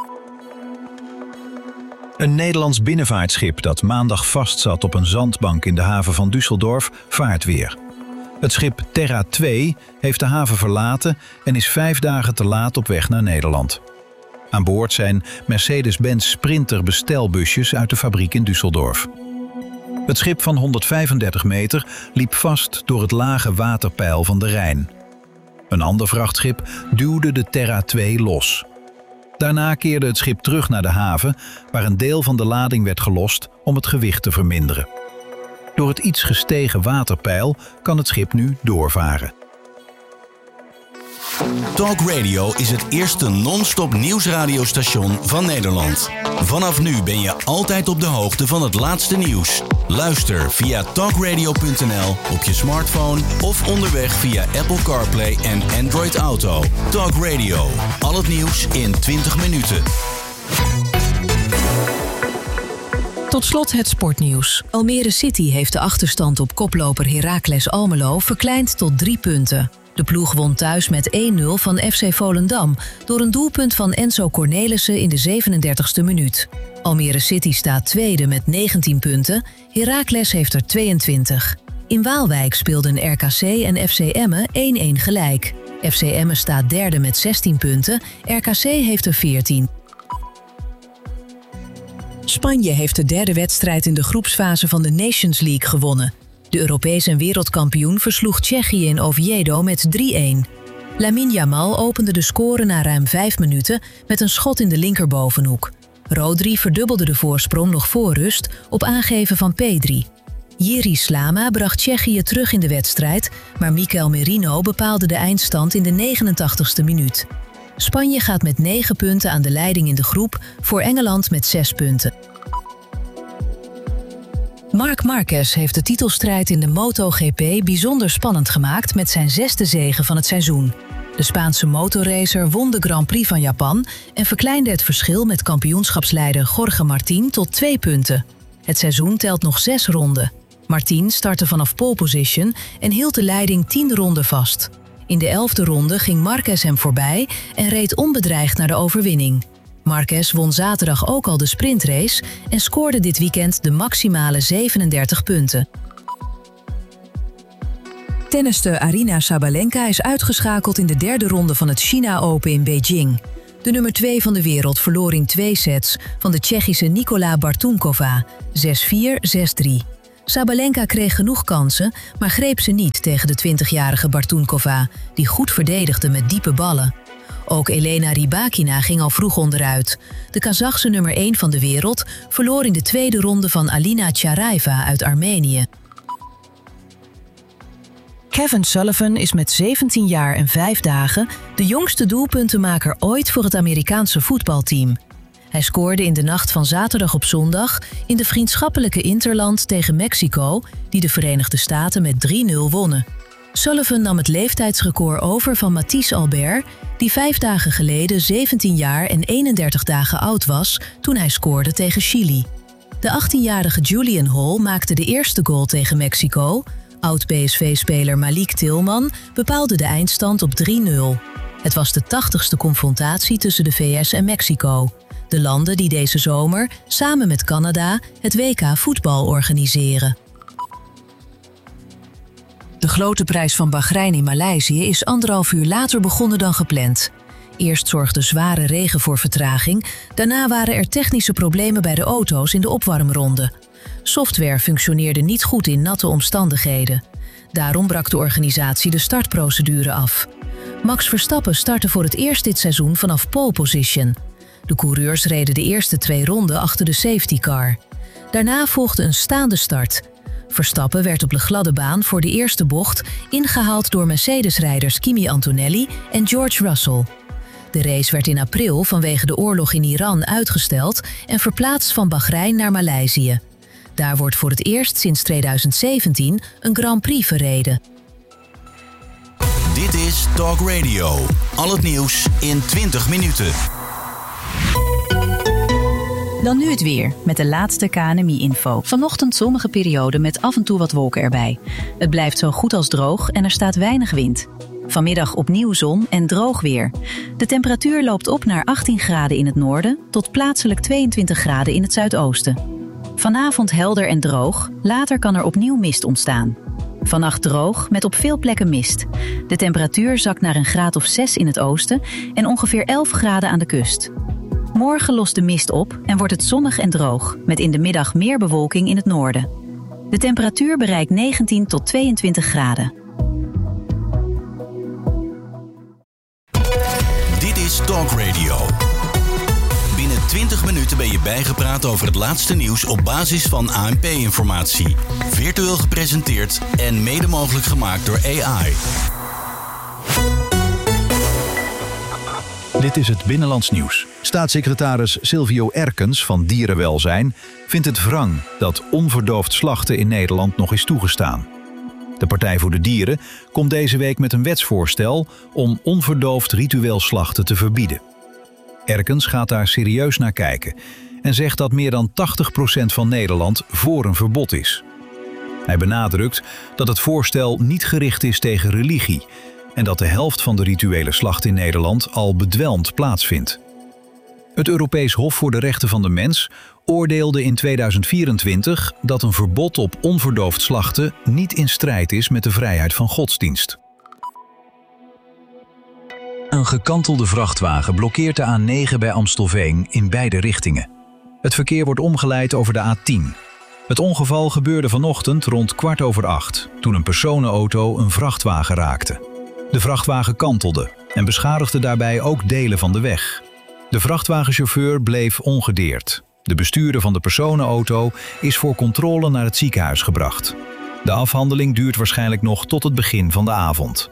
Een Nederlands binnenvaartschip dat maandag vastzat op een zandbank in de haven van Düsseldorf vaart weer. Het schip Terra twee heeft de haven verlaten en is vijf dagen te laat op weg naar Nederland. Aan boord zijn Mercedes-Benz Sprinter bestelbusjes uit de fabriek in Düsseldorf. Het schip van honderdvijfendertig meter liep vast door het lage waterpeil van de Rijn. Een ander vrachtschip duwde de Terra twee los. Daarna keerde het schip terug naar de haven, waar een deel van de lading werd gelost om het gewicht te verminderen. Door het iets gestegen waterpeil kan het schip nu doorvaren. Talk Radio is het eerste non-stop nieuwsradiostation van Nederland. Vanaf nu ben je altijd op de hoogte van het laatste nieuws. Luister via talk radio punt n l op je smartphone of onderweg via Apple CarPlay en Android Auto. Talk Radio, al het nieuws in twintig minuten. Tot slot het sportnieuws. Almere City heeft de achterstand op koploper Heracles Almelo verkleind tot drie punten. De ploeg won thuis met één nul van F C Volendam door een doelpunt van Enzo Cornelissen in de zevenendertigste minuut. Almere City staat tweede met negentien punten, Heracles heeft er tweeëntwintig. In Waalwijk speelden R K C en F C Emmen één-één gelijk. F C Emmen staat derde met zestien punten, R K C heeft er veertien. Spanje heeft de derde wedstrijd in de groepsfase van de Nations League gewonnen. De Europees en wereldkampioen versloeg Tsjechië in Oviedo met drie-één. Lamine Yamal opende de score na ruim vijf minuten met een schot in de linkerbovenhoek. Rodri verdubbelde de voorsprong nog voor rust op aangeven van Pedri. Jiri Slama bracht Tsjechië terug in de wedstrijd, maar Mikel Merino bepaalde de eindstand in de negenentachtigste minuut. Spanje gaat met negen punten aan de leiding in de groep, voor Engeland met zes punten. Marc Marquez heeft de titelstrijd in de MotoGP bijzonder spannend gemaakt met zijn zesde zege van het seizoen. De Spaanse motorracer won de Grand Prix van Japan en verkleinde het verschil met kampioenschapsleider Jorge Martín tot twee punten. Het seizoen telt nog zes ronden. Martín startte vanaf pole position en hield de leiding tien ronden vast. In de elfde ronde ging Marquez hem voorbij en reed onbedreigd naar de overwinning. Marquez won zaterdag ook al de sprintrace en scoorde dit weekend de maximale zevenendertig punten. Tennister Aryna Sabalenka is uitgeschakeld in de derde ronde van het China Open in Beijing. De nummer twee van de wereld verloor in twee sets van de Tsjechische Nikola Bartunkova, zes vier, zes drie. Sabalenka kreeg genoeg kansen, maar greep ze niet tegen de twintigjarige Bartunkova, die goed verdedigde met diepe ballen. Ook Elena Rybakina ging al vroeg onderuit. De Kazachse nummer één van de wereld verloor in de tweede ronde van Alina Tsaraeva uit Armenië. Kevin Sullivan is met zeventien jaar en vijf dagen de jongste doelpuntenmaker ooit voor het Amerikaanse voetbalteam. Hij scoorde in de nacht van zaterdag op zondag in de vriendschappelijke interland tegen Mexico, die de Verenigde Staten met drie nul wonnen. Sullivan nam het leeftijdsrecord over van Matthijs Albert, die vijf dagen geleden zeventien jaar en eenendertig dagen oud was toen hij scoorde tegen Chili. De achttienjarige Julian Hall maakte de eerste goal tegen Mexico. Oud-P S V-speler Malik Tillman bepaalde de eindstand op drie nul. Het was de tachtigste confrontatie tussen de V S en Mexico. De landen die deze zomer samen met Canada het W K voetbal organiseren. De grote prijs van Bahrein in Maleisië is anderhalf uur later begonnen dan gepland. Eerst zorgde zware regen voor vertraging, daarna waren er technische problemen bij de auto's in de opwarmronde. Software functioneerde niet goed in natte omstandigheden. Daarom brak de organisatie de startprocedure af. Max Verstappen startte voor het eerst dit seizoen vanaf pole position. De coureurs reden de eerste twee ronden achter de safety car. Daarna volgde een staande start. Verstappen werd op de gladde baan voor de eerste bocht ingehaald door Mercedes-rijders Kimi Antonelli en George Russell. De race werd in april vanwege de oorlog in Iran uitgesteld en verplaatst van Bahrein naar Maleisië. Daar wordt voor het eerst sinds tweeduizend zeventien een Grand Prix verreden. Dit is Talk Radio. Al het nieuws in twintig minuten. Dan nu het weer, met de laatste K N M I-info. Vanochtend zonnige periode met af en toe wat wolken erbij. Het blijft zo goed als droog en er staat weinig wind. Vanmiddag opnieuw zon en droog weer. De temperatuur loopt op naar achttien graden in het noorden tot plaatselijk tweeëntwintig graden in het zuidoosten. Vanavond helder en droog, later kan er opnieuw mist ontstaan. Vannacht droog met op veel plekken mist. De temperatuur zakt naar een graad of zes in het oosten en ongeveer elf graden aan de kust. Morgen lost de mist op en wordt het zonnig en droog, met in de middag meer bewolking in het noorden. De temperatuur bereikt negentien tot tweeëntwintig graden. Dit is Talk Radio. Binnen twintig minuten ben je bijgepraat over het laatste nieuws op basis van A N P-informatie. Virtueel gepresenteerd en mede mogelijk gemaakt door A I. Dit is het Binnenlands Nieuws. Staatssecretaris Silvio Erkens van Dierenwelzijn vindt het wrang dat onverdoofd slachten in Nederland nog is toegestaan. De Partij voor de Dieren komt deze week met een wetsvoorstel om onverdoofd ritueel slachten te verbieden. Erkens gaat daar serieus naar kijken en zegt dat meer dan tachtig procent van Nederland voor een verbod is. Hij benadrukt dat het voorstel niet gericht is tegen religie en dat de helft van de rituele slacht in Nederland al bedwelmd plaatsvindt. Het Europees Hof voor de Rechten van de Mens oordeelde in tweeduizend vierentwintig dat een verbod op onverdoofd slachten niet in strijd is met de vrijheid van godsdienst. Een gekantelde vrachtwagen blokkeert de A negen bij Amstelveen in beide richtingen. Het verkeer wordt omgeleid over de A tien. Het ongeval gebeurde vanochtend rond kwart over acht, toen een personenauto een vrachtwagen raakte. De vrachtwagen kantelde en beschadigde daarbij ook delen van de weg. De vrachtwagenchauffeur bleef ongedeerd. De bestuurder van de personenauto is voor controle naar het ziekenhuis gebracht. De afhandeling duurt waarschijnlijk nog tot het begin van de avond.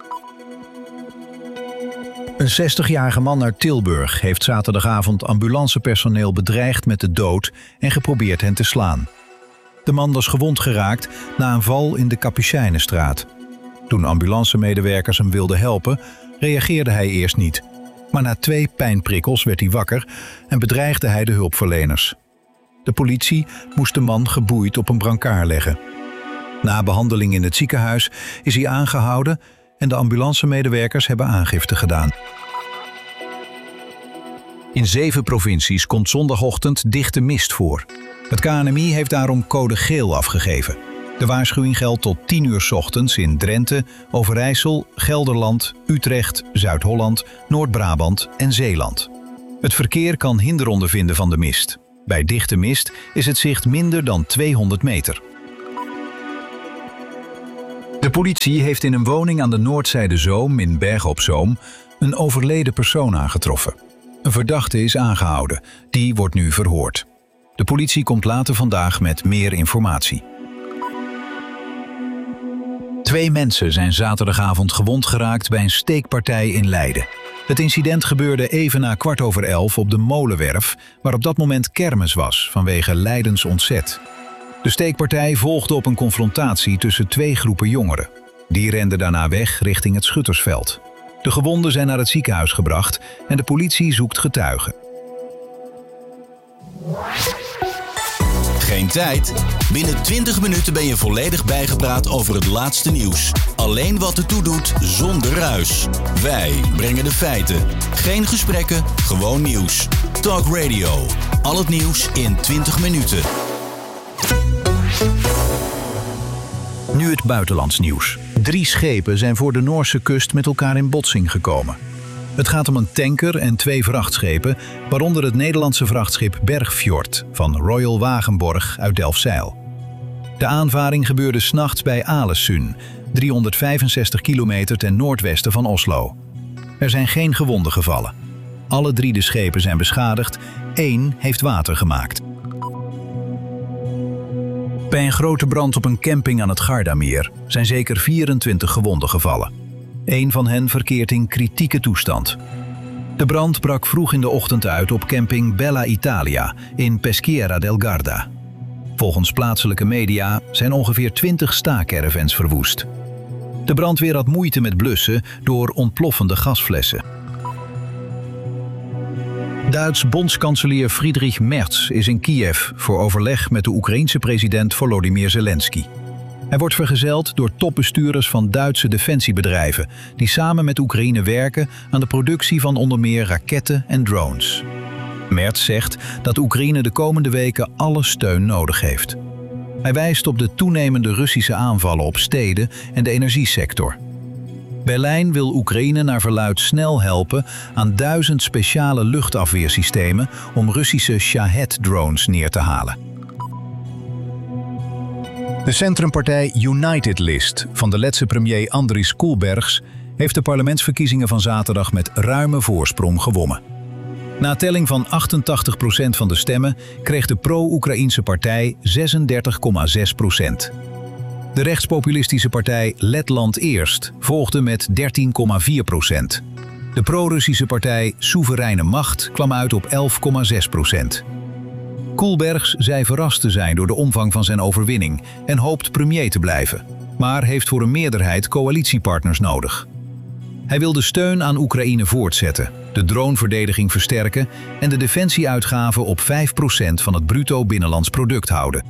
Een zestigjarige man uit Tilburg heeft zaterdagavond ambulancepersoneel bedreigd met de dood en geprobeerd hen te slaan. De man was gewond geraakt na een val in de Kapucijnenstraat. Toen ambulancemedewerkers hem wilden helpen, reageerde hij eerst niet. Maar na twee pijnprikkels werd hij wakker en bedreigde hij de hulpverleners. De politie moest de man geboeid op een brancard leggen. Na behandeling in het ziekenhuis is hij aangehouden en de ambulancemedewerkers hebben aangifte gedaan. In zeven provincies komt zondagochtend dichte mist voor. Het K N M I heeft daarom code geel afgegeven. De waarschuwing geldt tot tien uur 's ochtends in Drenthe, Overijssel, Gelderland, Utrecht, Zuid-Holland, Noord-Brabant en Zeeland. Het verkeer kan hinder ondervinden van de mist. Bij dichte mist is het zicht minder dan tweehonderd meter. De politie heeft in een woning aan de Noordzijde Zoom in Bergen op Zoom een overleden persoon aangetroffen. Een verdachte is aangehouden. Die wordt nu verhoord. De politie komt later vandaag met meer informatie. Twee mensen zijn zaterdagavond gewond geraakt bij een steekpartij in Leiden. Het incident gebeurde even na kwart over elf op de Molenwerf, waar op dat moment kermis was vanwege Leidens ontzet. De steekpartij volgde op een confrontatie tussen twee groepen jongeren. Die renden daarna weg richting het Schuttersveld. De gewonden zijn naar het ziekenhuis gebracht en de politie zoekt getuigen. Geen tijd? Binnen twintig minuten ben je volledig bijgepraat over het laatste nieuws. Alleen wat ertoe doet, zonder ruis. Wij brengen de feiten. Geen gesprekken, gewoon nieuws. Talk Radio. Al het nieuws in twintig minuten. Nu het buitenlands nieuws. Drie schepen zijn voor de Noorse kust met elkaar in botsing gekomen. Het gaat om een tanker en twee vrachtschepen, waaronder het Nederlandse vrachtschip Bergfjord van Royal Wagenborg uit Delfzijl. De aanvaring gebeurde 's nachts bij Alesund, driehonderdvijfenzestig kilometer ten noordwesten van Oslo. Er zijn geen gewonden gevallen. Alle drie de schepen zijn beschadigd, één heeft water gemaakt. Bij een grote brand op een camping aan het Gardameer zijn zeker vierentwintig gewonden gevallen. Eén van hen verkeert in kritieke toestand. De brand brak vroeg in de ochtend uit op camping Bella Italia in Peschiera del Garda. Volgens plaatselijke media zijn ongeveer twintig staakervens verwoest. De brandweer had moeite met blussen door ontploffende gasflessen. Duits bondskanselier Friedrich Merz is in Kiev voor overleg met de Oekraïense president Volodymyr Zelensky. Hij wordt vergezeld door topbestuurders van Duitse defensiebedrijven die samen met Oekraïne werken aan de productie van onder meer raketten en drones. Merz zegt dat Oekraïne de komende weken alle steun nodig heeft. Hij wijst op de toenemende Russische aanvallen op steden en de energiesector. Berlijn wil Oekraïne naar verluidt snel helpen aan duizend speciale luchtafweersystemen om Russische Shahed-drones neer te halen. De centrumpartij United List van de Letse premier Andris Kulbergs heeft de parlementsverkiezingen van zaterdag met ruime voorsprong gewonnen. Na telling van achtentachtig procent van de stemmen kreeg de pro-Oekraïense partij zesendertig komma zes procent. De rechtspopulistische partij Letland Eerst volgde met dertien komma vier procent. De pro-Russische partij Soevereine Macht kwam uit op elf komma zes procent. Kulbergs zei verrast te zijn door de omvang van zijn overwinning en hoopt premier te blijven, maar heeft voor een meerderheid coalitiepartners nodig. Hij wil de steun aan Oekraïne voortzetten, de droneverdediging versterken en de defensieuitgaven op vijf procent van het bruto binnenlands product houden.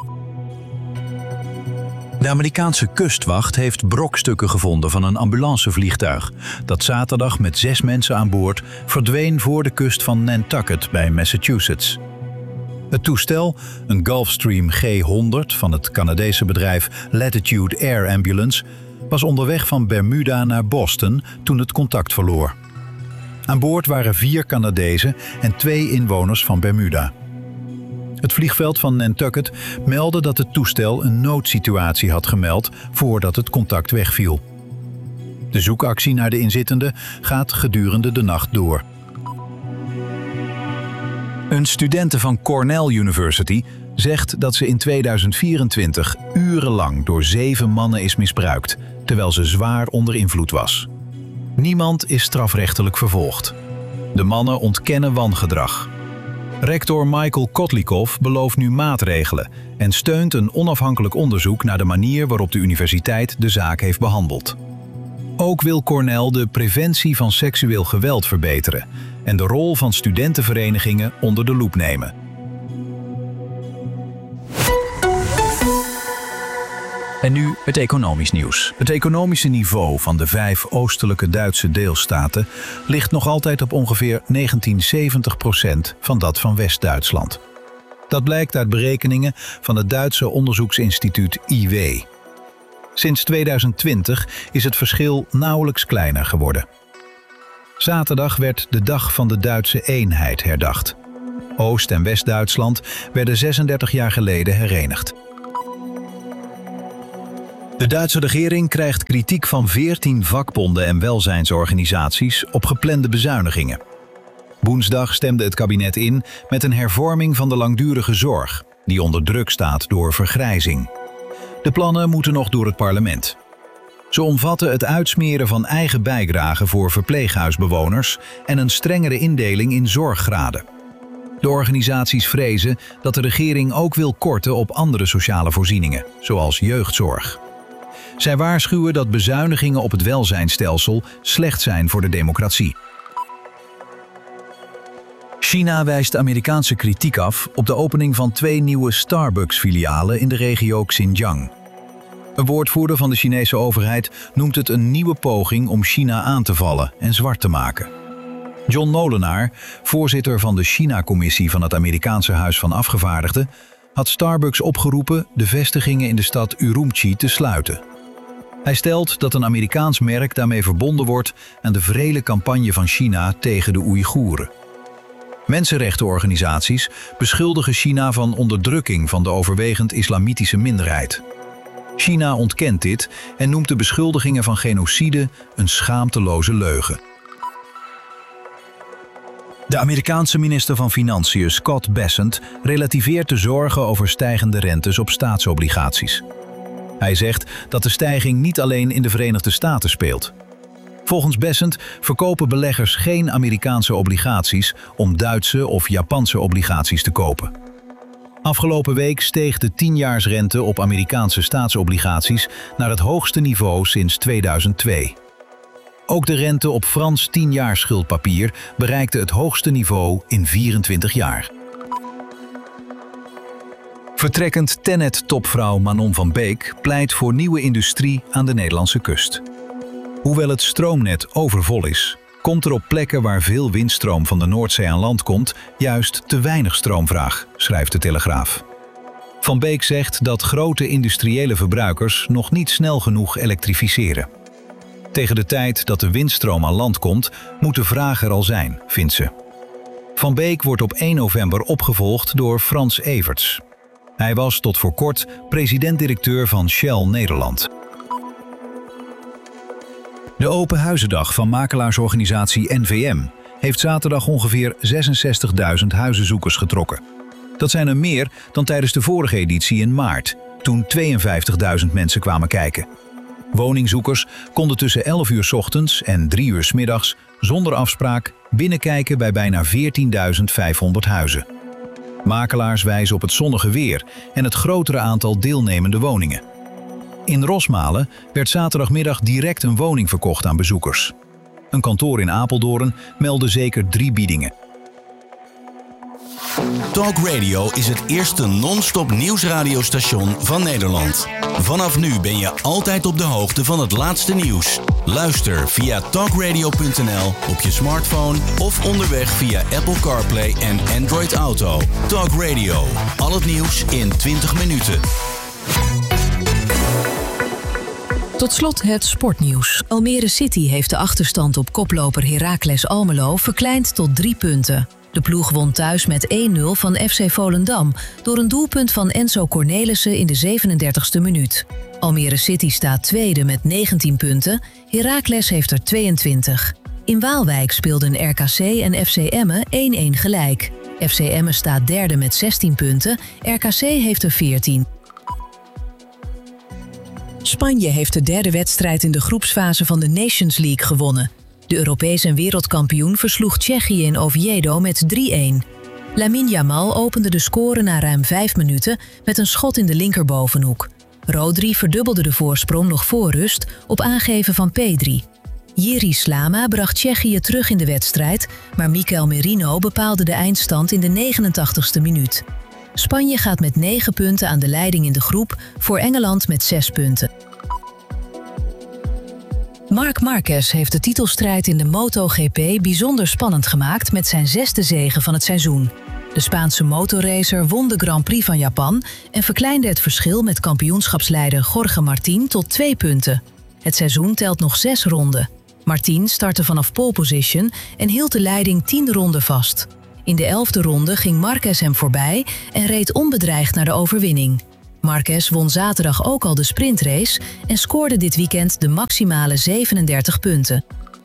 De Amerikaanse kustwacht heeft brokstukken gevonden van een ambulancevliegtuig dat zaterdag met zes mensen aan boord verdween voor de kust van Nantucket bij Massachusetts. Het toestel, een Gulfstream G honderd van het Canadese bedrijf Latitude Air Ambulance, was onderweg van Bermuda naar Boston toen het contact verloor. Aan boord waren vier Canadezen en twee inwoners van Bermuda. Het vliegveld van Nantucket meldde dat het toestel een noodsituatie had gemeld voordat het contact wegviel. De zoekactie naar de inzittenden gaat gedurende de nacht door. Een studente van Cornell University zegt dat ze in tweeduizend vierentwintig urenlang door zeven mannen is misbruikt, terwijl ze zwaar onder invloed was. Niemand is strafrechtelijk vervolgd. De mannen ontkennen wangedrag. Rector Michael Kotlikov belooft nu maatregelen en steunt een onafhankelijk onderzoek naar de manier waarop de universiteit de zaak heeft behandeld. Ook wil Cornell de preventie van seksueel geweld verbeteren en de rol van studentenverenigingen onder de loep nemen. En nu het economisch nieuws. Het economische niveau van de vijf oostelijke Duitse deelstaten ligt nog altijd op ongeveer negentienzeventig procent van dat van West-Duitsland. Dat blijkt uit berekeningen van het Duitse onderzoeksinstituut I W. Sinds tweeduizend twintig is het verschil nauwelijks kleiner geworden. Zaterdag werd de Dag van de Duitse Eenheid herdacht. Oost- en West-Duitsland werden zesendertig jaar geleden herenigd. De Duitse regering krijgt kritiek van veertien vakbonden en welzijnsorganisaties op geplande bezuinigingen. Woensdag stemde het kabinet in met een hervorming van de langdurige zorg, die onder druk staat door vergrijzing. De plannen moeten nog door het parlement. Ze omvatten het uitsmeren van eigen bijdragen voor verpleeghuisbewoners en een strengere indeling in zorggraden. De organisaties vrezen dat de regering ook wil korten op andere sociale voorzieningen, zoals jeugdzorg. Zij waarschuwen dat bezuinigingen op het welzijnsstelsel slecht zijn voor de democratie. China wijst Amerikaanse kritiek af op de opening van twee nieuwe Starbucks-filialen in de regio Xinjiang. Een woordvoerder van de Chinese overheid noemt het een nieuwe poging om China aan te vallen en zwart te maken. John Molenaar, voorzitter van de China-commissie van het Amerikaanse Huis van Afgevaardigden, had Starbucks opgeroepen de vestigingen in de stad Urumqi te sluiten. Hij stelt dat een Amerikaans merk daarmee verbonden wordt aan de wrede campagne van China tegen de Oeigoeren. Mensenrechtenorganisaties beschuldigen China van onderdrukking van de overwegend islamitische minderheid. China ontkent dit en noemt de beschuldigingen van genocide een schaamteloze leugen. De Amerikaanse minister van Financiën Scott Bessent relativeert de zorgen over stijgende rentes op staatsobligaties. Hij zegt dat de stijging niet alleen in de Verenigde Staten speelt. Volgens Bessent verkopen beleggers geen Amerikaanse obligaties om Duitse of Japanse obligaties te kopen. Afgelopen week steeg de tienjaarsrente op Amerikaanse staatsobligaties naar het hoogste niveau sinds tweeduizend twee. Ook de rente op Frans tienjaarsschuldpapier bereikte het hoogste niveau in vierentwintig jaar. Vertrekkend Tennet-topvrouw Manon van Beek pleit voor nieuwe industrie aan de Nederlandse kust. Hoewel het stroomnet overvol is, komt er op plekken waar veel windstroom van de Noordzee aan land komt juist te weinig stroomvraag, schrijft de Telegraaf. Van Beek zegt dat grote industriële verbruikers nog niet snel genoeg elektrificeren. Tegen de tijd dat de windstroom aan land komt, moet de vraag er al zijn, vindt ze. Van Beek wordt op één november opgevolgd door Frans Everts. Hij was tot voor kort president-directeur van Shell Nederland. De Open Huizendag van makelaarsorganisatie N V M heeft zaterdag ongeveer zesenzestigduizend huizenzoekers getrokken. Dat zijn er meer dan tijdens de vorige editie in maart, toen tweeënvijftigduizend mensen kwamen kijken. Woningzoekers konden tussen elf uur 's ochtends en drie uur 's middags zonder afspraak binnenkijken bij bijna veertienduizend vijfhonderd huizen. Makelaars wijzen op het zonnige weer en het grotere aantal deelnemende woningen. In Rosmalen werd zaterdagmiddag direct een woning verkocht aan bezoekers. Een kantoor in Apeldoorn meldde zeker drie biedingen. Talk Radio is het eerste non-stop nieuwsradiostation van Nederland. Vanaf nu ben je altijd op de hoogte van het laatste nieuws. Luister via talkradio punt n l op je smartphone of onderweg via Apple CarPlay en Android Auto. Talk Radio, al het nieuws in twintig minuten. Tot slot het sportnieuws. Almere City heeft de achterstand op koploper Heracles Almelo verkleind tot drie punten. De ploeg won thuis met één nul van F C Volendam door een doelpunt van Enzo Cornelissen in de zevenendertigste minuut. Almere City staat tweede met negentien punten, Heracles heeft er tweeëntwintig. In Waalwijk speelden R K C en F C Emmen één-één gelijk. F C Emmen staat derde met zestien punten, R K C heeft er veertien. Spanje heeft de derde wedstrijd in de groepsfase van de Nations League gewonnen. De Europees en wereldkampioen versloeg Tsjechië in Oviedo met drie-één. Lamine Yamal opende de score na ruim vijf minuten met een schot in de linkerbovenhoek. Rodri verdubbelde de voorsprong nog voor rust op aangeven van Pedri. Jiri Slama bracht Tsjechië terug in de wedstrijd, maar Mikel Merino bepaalde de eindstand in de negenentachtigste minuut. Spanje gaat met negen punten aan de leiding in de groep, voor Engeland met zes punten. Marc Marquez heeft de titelstrijd in de MotoGP bijzonder spannend gemaakt met zijn zesde zege van het seizoen. De Spaanse motorracer won de Grand Prix van Japan en verkleinde het verschil met kampioenschapsleider Jorge Martín tot twee punten. Het seizoen telt nog zes ronden. Martín startte vanaf pole position en hield de leiding tien ronden vast. In de elfde ronde ging Marquez hem voorbij en reed onbedreigd naar de overwinning. Marquez won zaterdag ook al de sprintrace en scoorde dit weekend de maximale zevenendertig punten.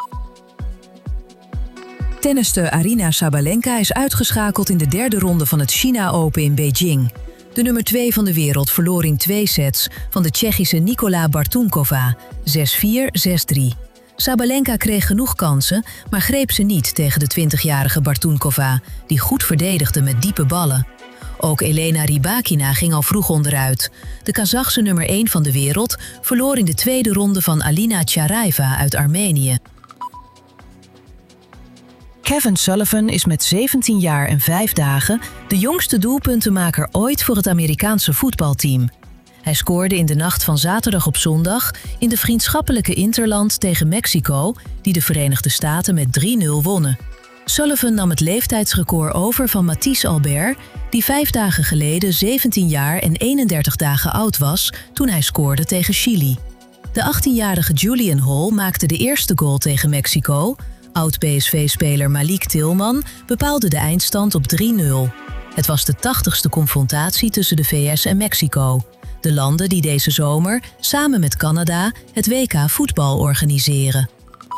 Tennister Aryna Sabalenka is uitgeschakeld in de derde ronde van het China Open in Beijing. De nummer twee van de wereld verloor in twee sets van de Tsjechische Nikola Bartunkova, zes vier, zes drie. Sabalenka kreeg genoeg kansen, maar greep ze niet tegen de twintigjarige Bartunkova, die goed verdedigde met diepe ballen. Ook Elena Rybakina ging al vroeg onderuit. De Kazachse nummer één van de wereld verloor in de tweede ronde van Alina Tjaraeva uit Armenië. Kevin Sullivan is met zeventien jaar en vijf dagen de jongste doelpuntenmaker ooit voor het Amerikaanse voetbalteam. Hij scoorde in de nacht van zaterdag op zondag in de vriendschappelijke interland tegen Mexico, die de Verenigde Staten met drie nul wonnen. Sullivan nam het leeftijdsrecord over van Matthijs Albert, die vijf dagen geleden zeventien jaar en eenendertig dagen oud was toen hij scoorde tegen Chili. De achttienjarige Julian Hall maakte de eerste goal tegen Mexico. Oud-P S V-speler Malik Tillman bepaalde de eindstand op drie nul. Het was de tachtigste confrontatie tussen de V S en Mexico. De landen die deze zomer samen met Canada het W K voetbal organiseren.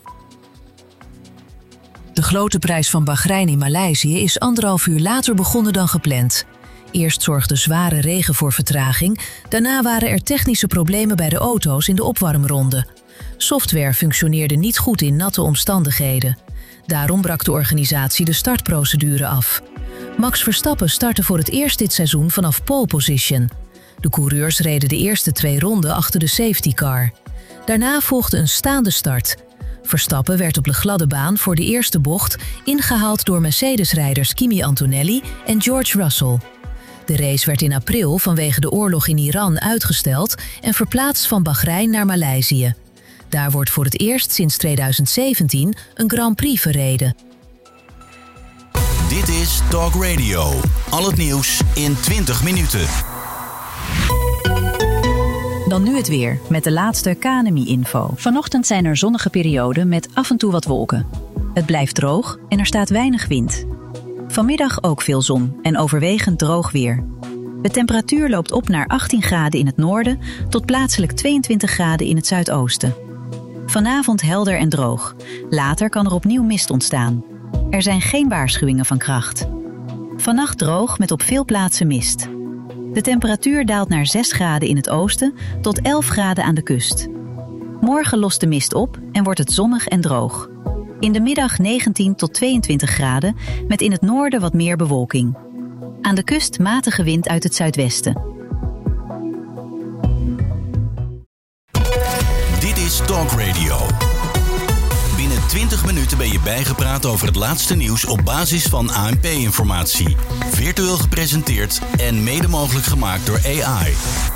De grote prijs van Bahrein in Maleisië is anderhalf uur later begonnen dan gepland. Eerst zorgde zware regen voor vertraging, daarna waren er technische problemen bij de auto's in de opwarmronde. Software functioneerde niet goed in natte omstandigheden. Daarom brak de organisatie de startprocedure af. Max Verstappen startte voor het eerst dit seizoen vanaf pole position. De coureurs reden de eerste twee ronden achter de safety car. Daarna volgde een staande start. Verstappen werd op de gladde baan voor de eerste bocht ingehaald door Mercedes-rijders Kimi Antonelli en George Russell. De race werd in april vanwege de oorlog in Iran uitgesteld en verplaatst van Bahrein naar Maleisië. Daar wordt voor het eerst sinds tweeduizend zeventien een Grand Prix verreden. Dit is Talk Radio. Al het nieuws in twintig minuten. Dan nu het weer, met de laatste K N M I-info. Vanochtend zijn er zonnige perioden met af en toe wat wolken. Het blijft droog en er staat weinig wind. Vanmiddag ook veel zon en overwegend droog weer. De temperatuur loopt op naar achttien graden in het noorden tot plaatselijk tweeëntwintig graden in het zuidoosten. Vanavond helder en droog. Later kan er opnieuw mist ontstaan. Er zijn geen waarschuwingen van kracht. Vannacht droog met op veel plaatsen mist. De temperatuur daalt naar zes graden in het oosten tot elf graden aan de kust. Morgen lost de mist op en wordt het zonnig en droog. In de middag negentien tot tweeëntwintig graden met in het noorden wat meer bewolking. Aan de kust matige wind uit het zuidwesten. Dit is Talk Radio. Binnen twintig minuten ben je bijgepraat over het laatste nieuws op basis van A N P-informatie. Virtueel gepresenteerd en mede mogelijk gemaakt door A I.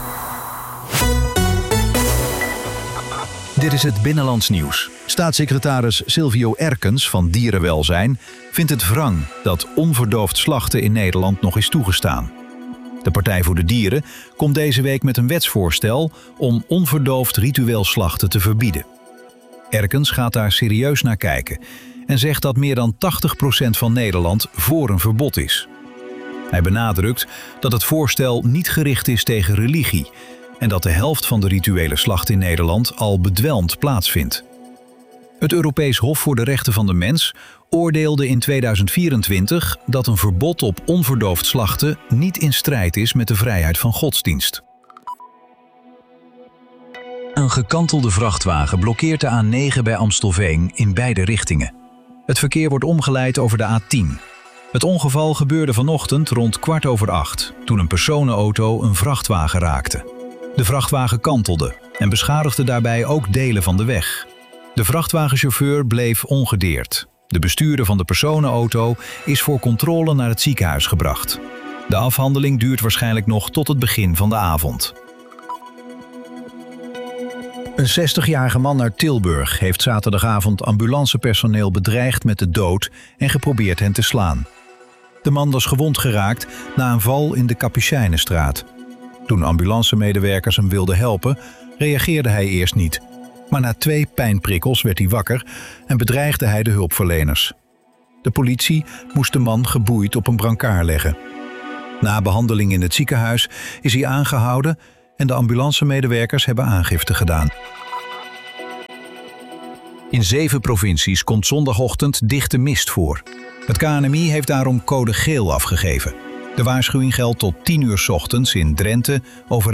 Dit is het Binnenlands Nieuws. Staatssecretaris Silvio Erkens van Dierenwelzijn vindt het wrang dat onverdoofd slachten in Nederland nog is toegestaan. De Partij voor de Dieren komt deze week met een wetsvoorstel om onverdoofd ritueel slachten te verbieden. Erkens gaat daar serieus naar kijken en zegt dat meer dan tachtig procent van Nederland voor een verbod is. Hij benadrukt dat het voorstel niet gericht is tegen religie en dat de helft van de rituele slacht in Nederland al bedwelmd plaatsvindt. Het Europees Hof voor de Rechten van de Mens oordeelde in tweeduizend vierentwintig dat een verbod op onverdoofd slachten niet in strijd is met de vrijheid van godsdienst. Een gekantelde vrachtwagen blokkeert de A negen bij Amstelveen in beide richtingen. Het verkeer wordt omgeleid over de A tien. Het ongeval gebeurde vanochtend rond kwart over acht, toen een personenauto een vrachtwagen raakte. De vrachtwagen kantelde en beschadigde daarbij ook delen van de weg. De vrachtwagenchauffeur bleef ongedeerd. De bestuurder van de personenauto is voor controle naar het ziekenhuis gebracht. De afhandeling duurt waarschijnlijk nog tot het begin van de avond. Een zestigjarige man uit Tilburg heeft zaterdagavond ambulancepersoneel bedreigd met de dood en geprobeerd hen te slaan. De man was gewond geraakt na een val in de Kapucijnenstraat. Toen ambulancemedewerkers hem wilden helpen, reageerde hij eerst niet. Maar na twee pijnprikkels werd hij wakker en bedreigde hij de hulpverleners. De politie moest de man geboeid op een brancard leggen. Na behandeling in het ziekenhuis is hij aangehouden en de ambulancemedewerkers hebben aangifte gedaan. In zeven provincies komt zondagochtend dichte mist voor. Het K N M I heeft daarom code geel afgegeven. De waarschuwing geldt tot tien uur 's ochtends in Drenthe, over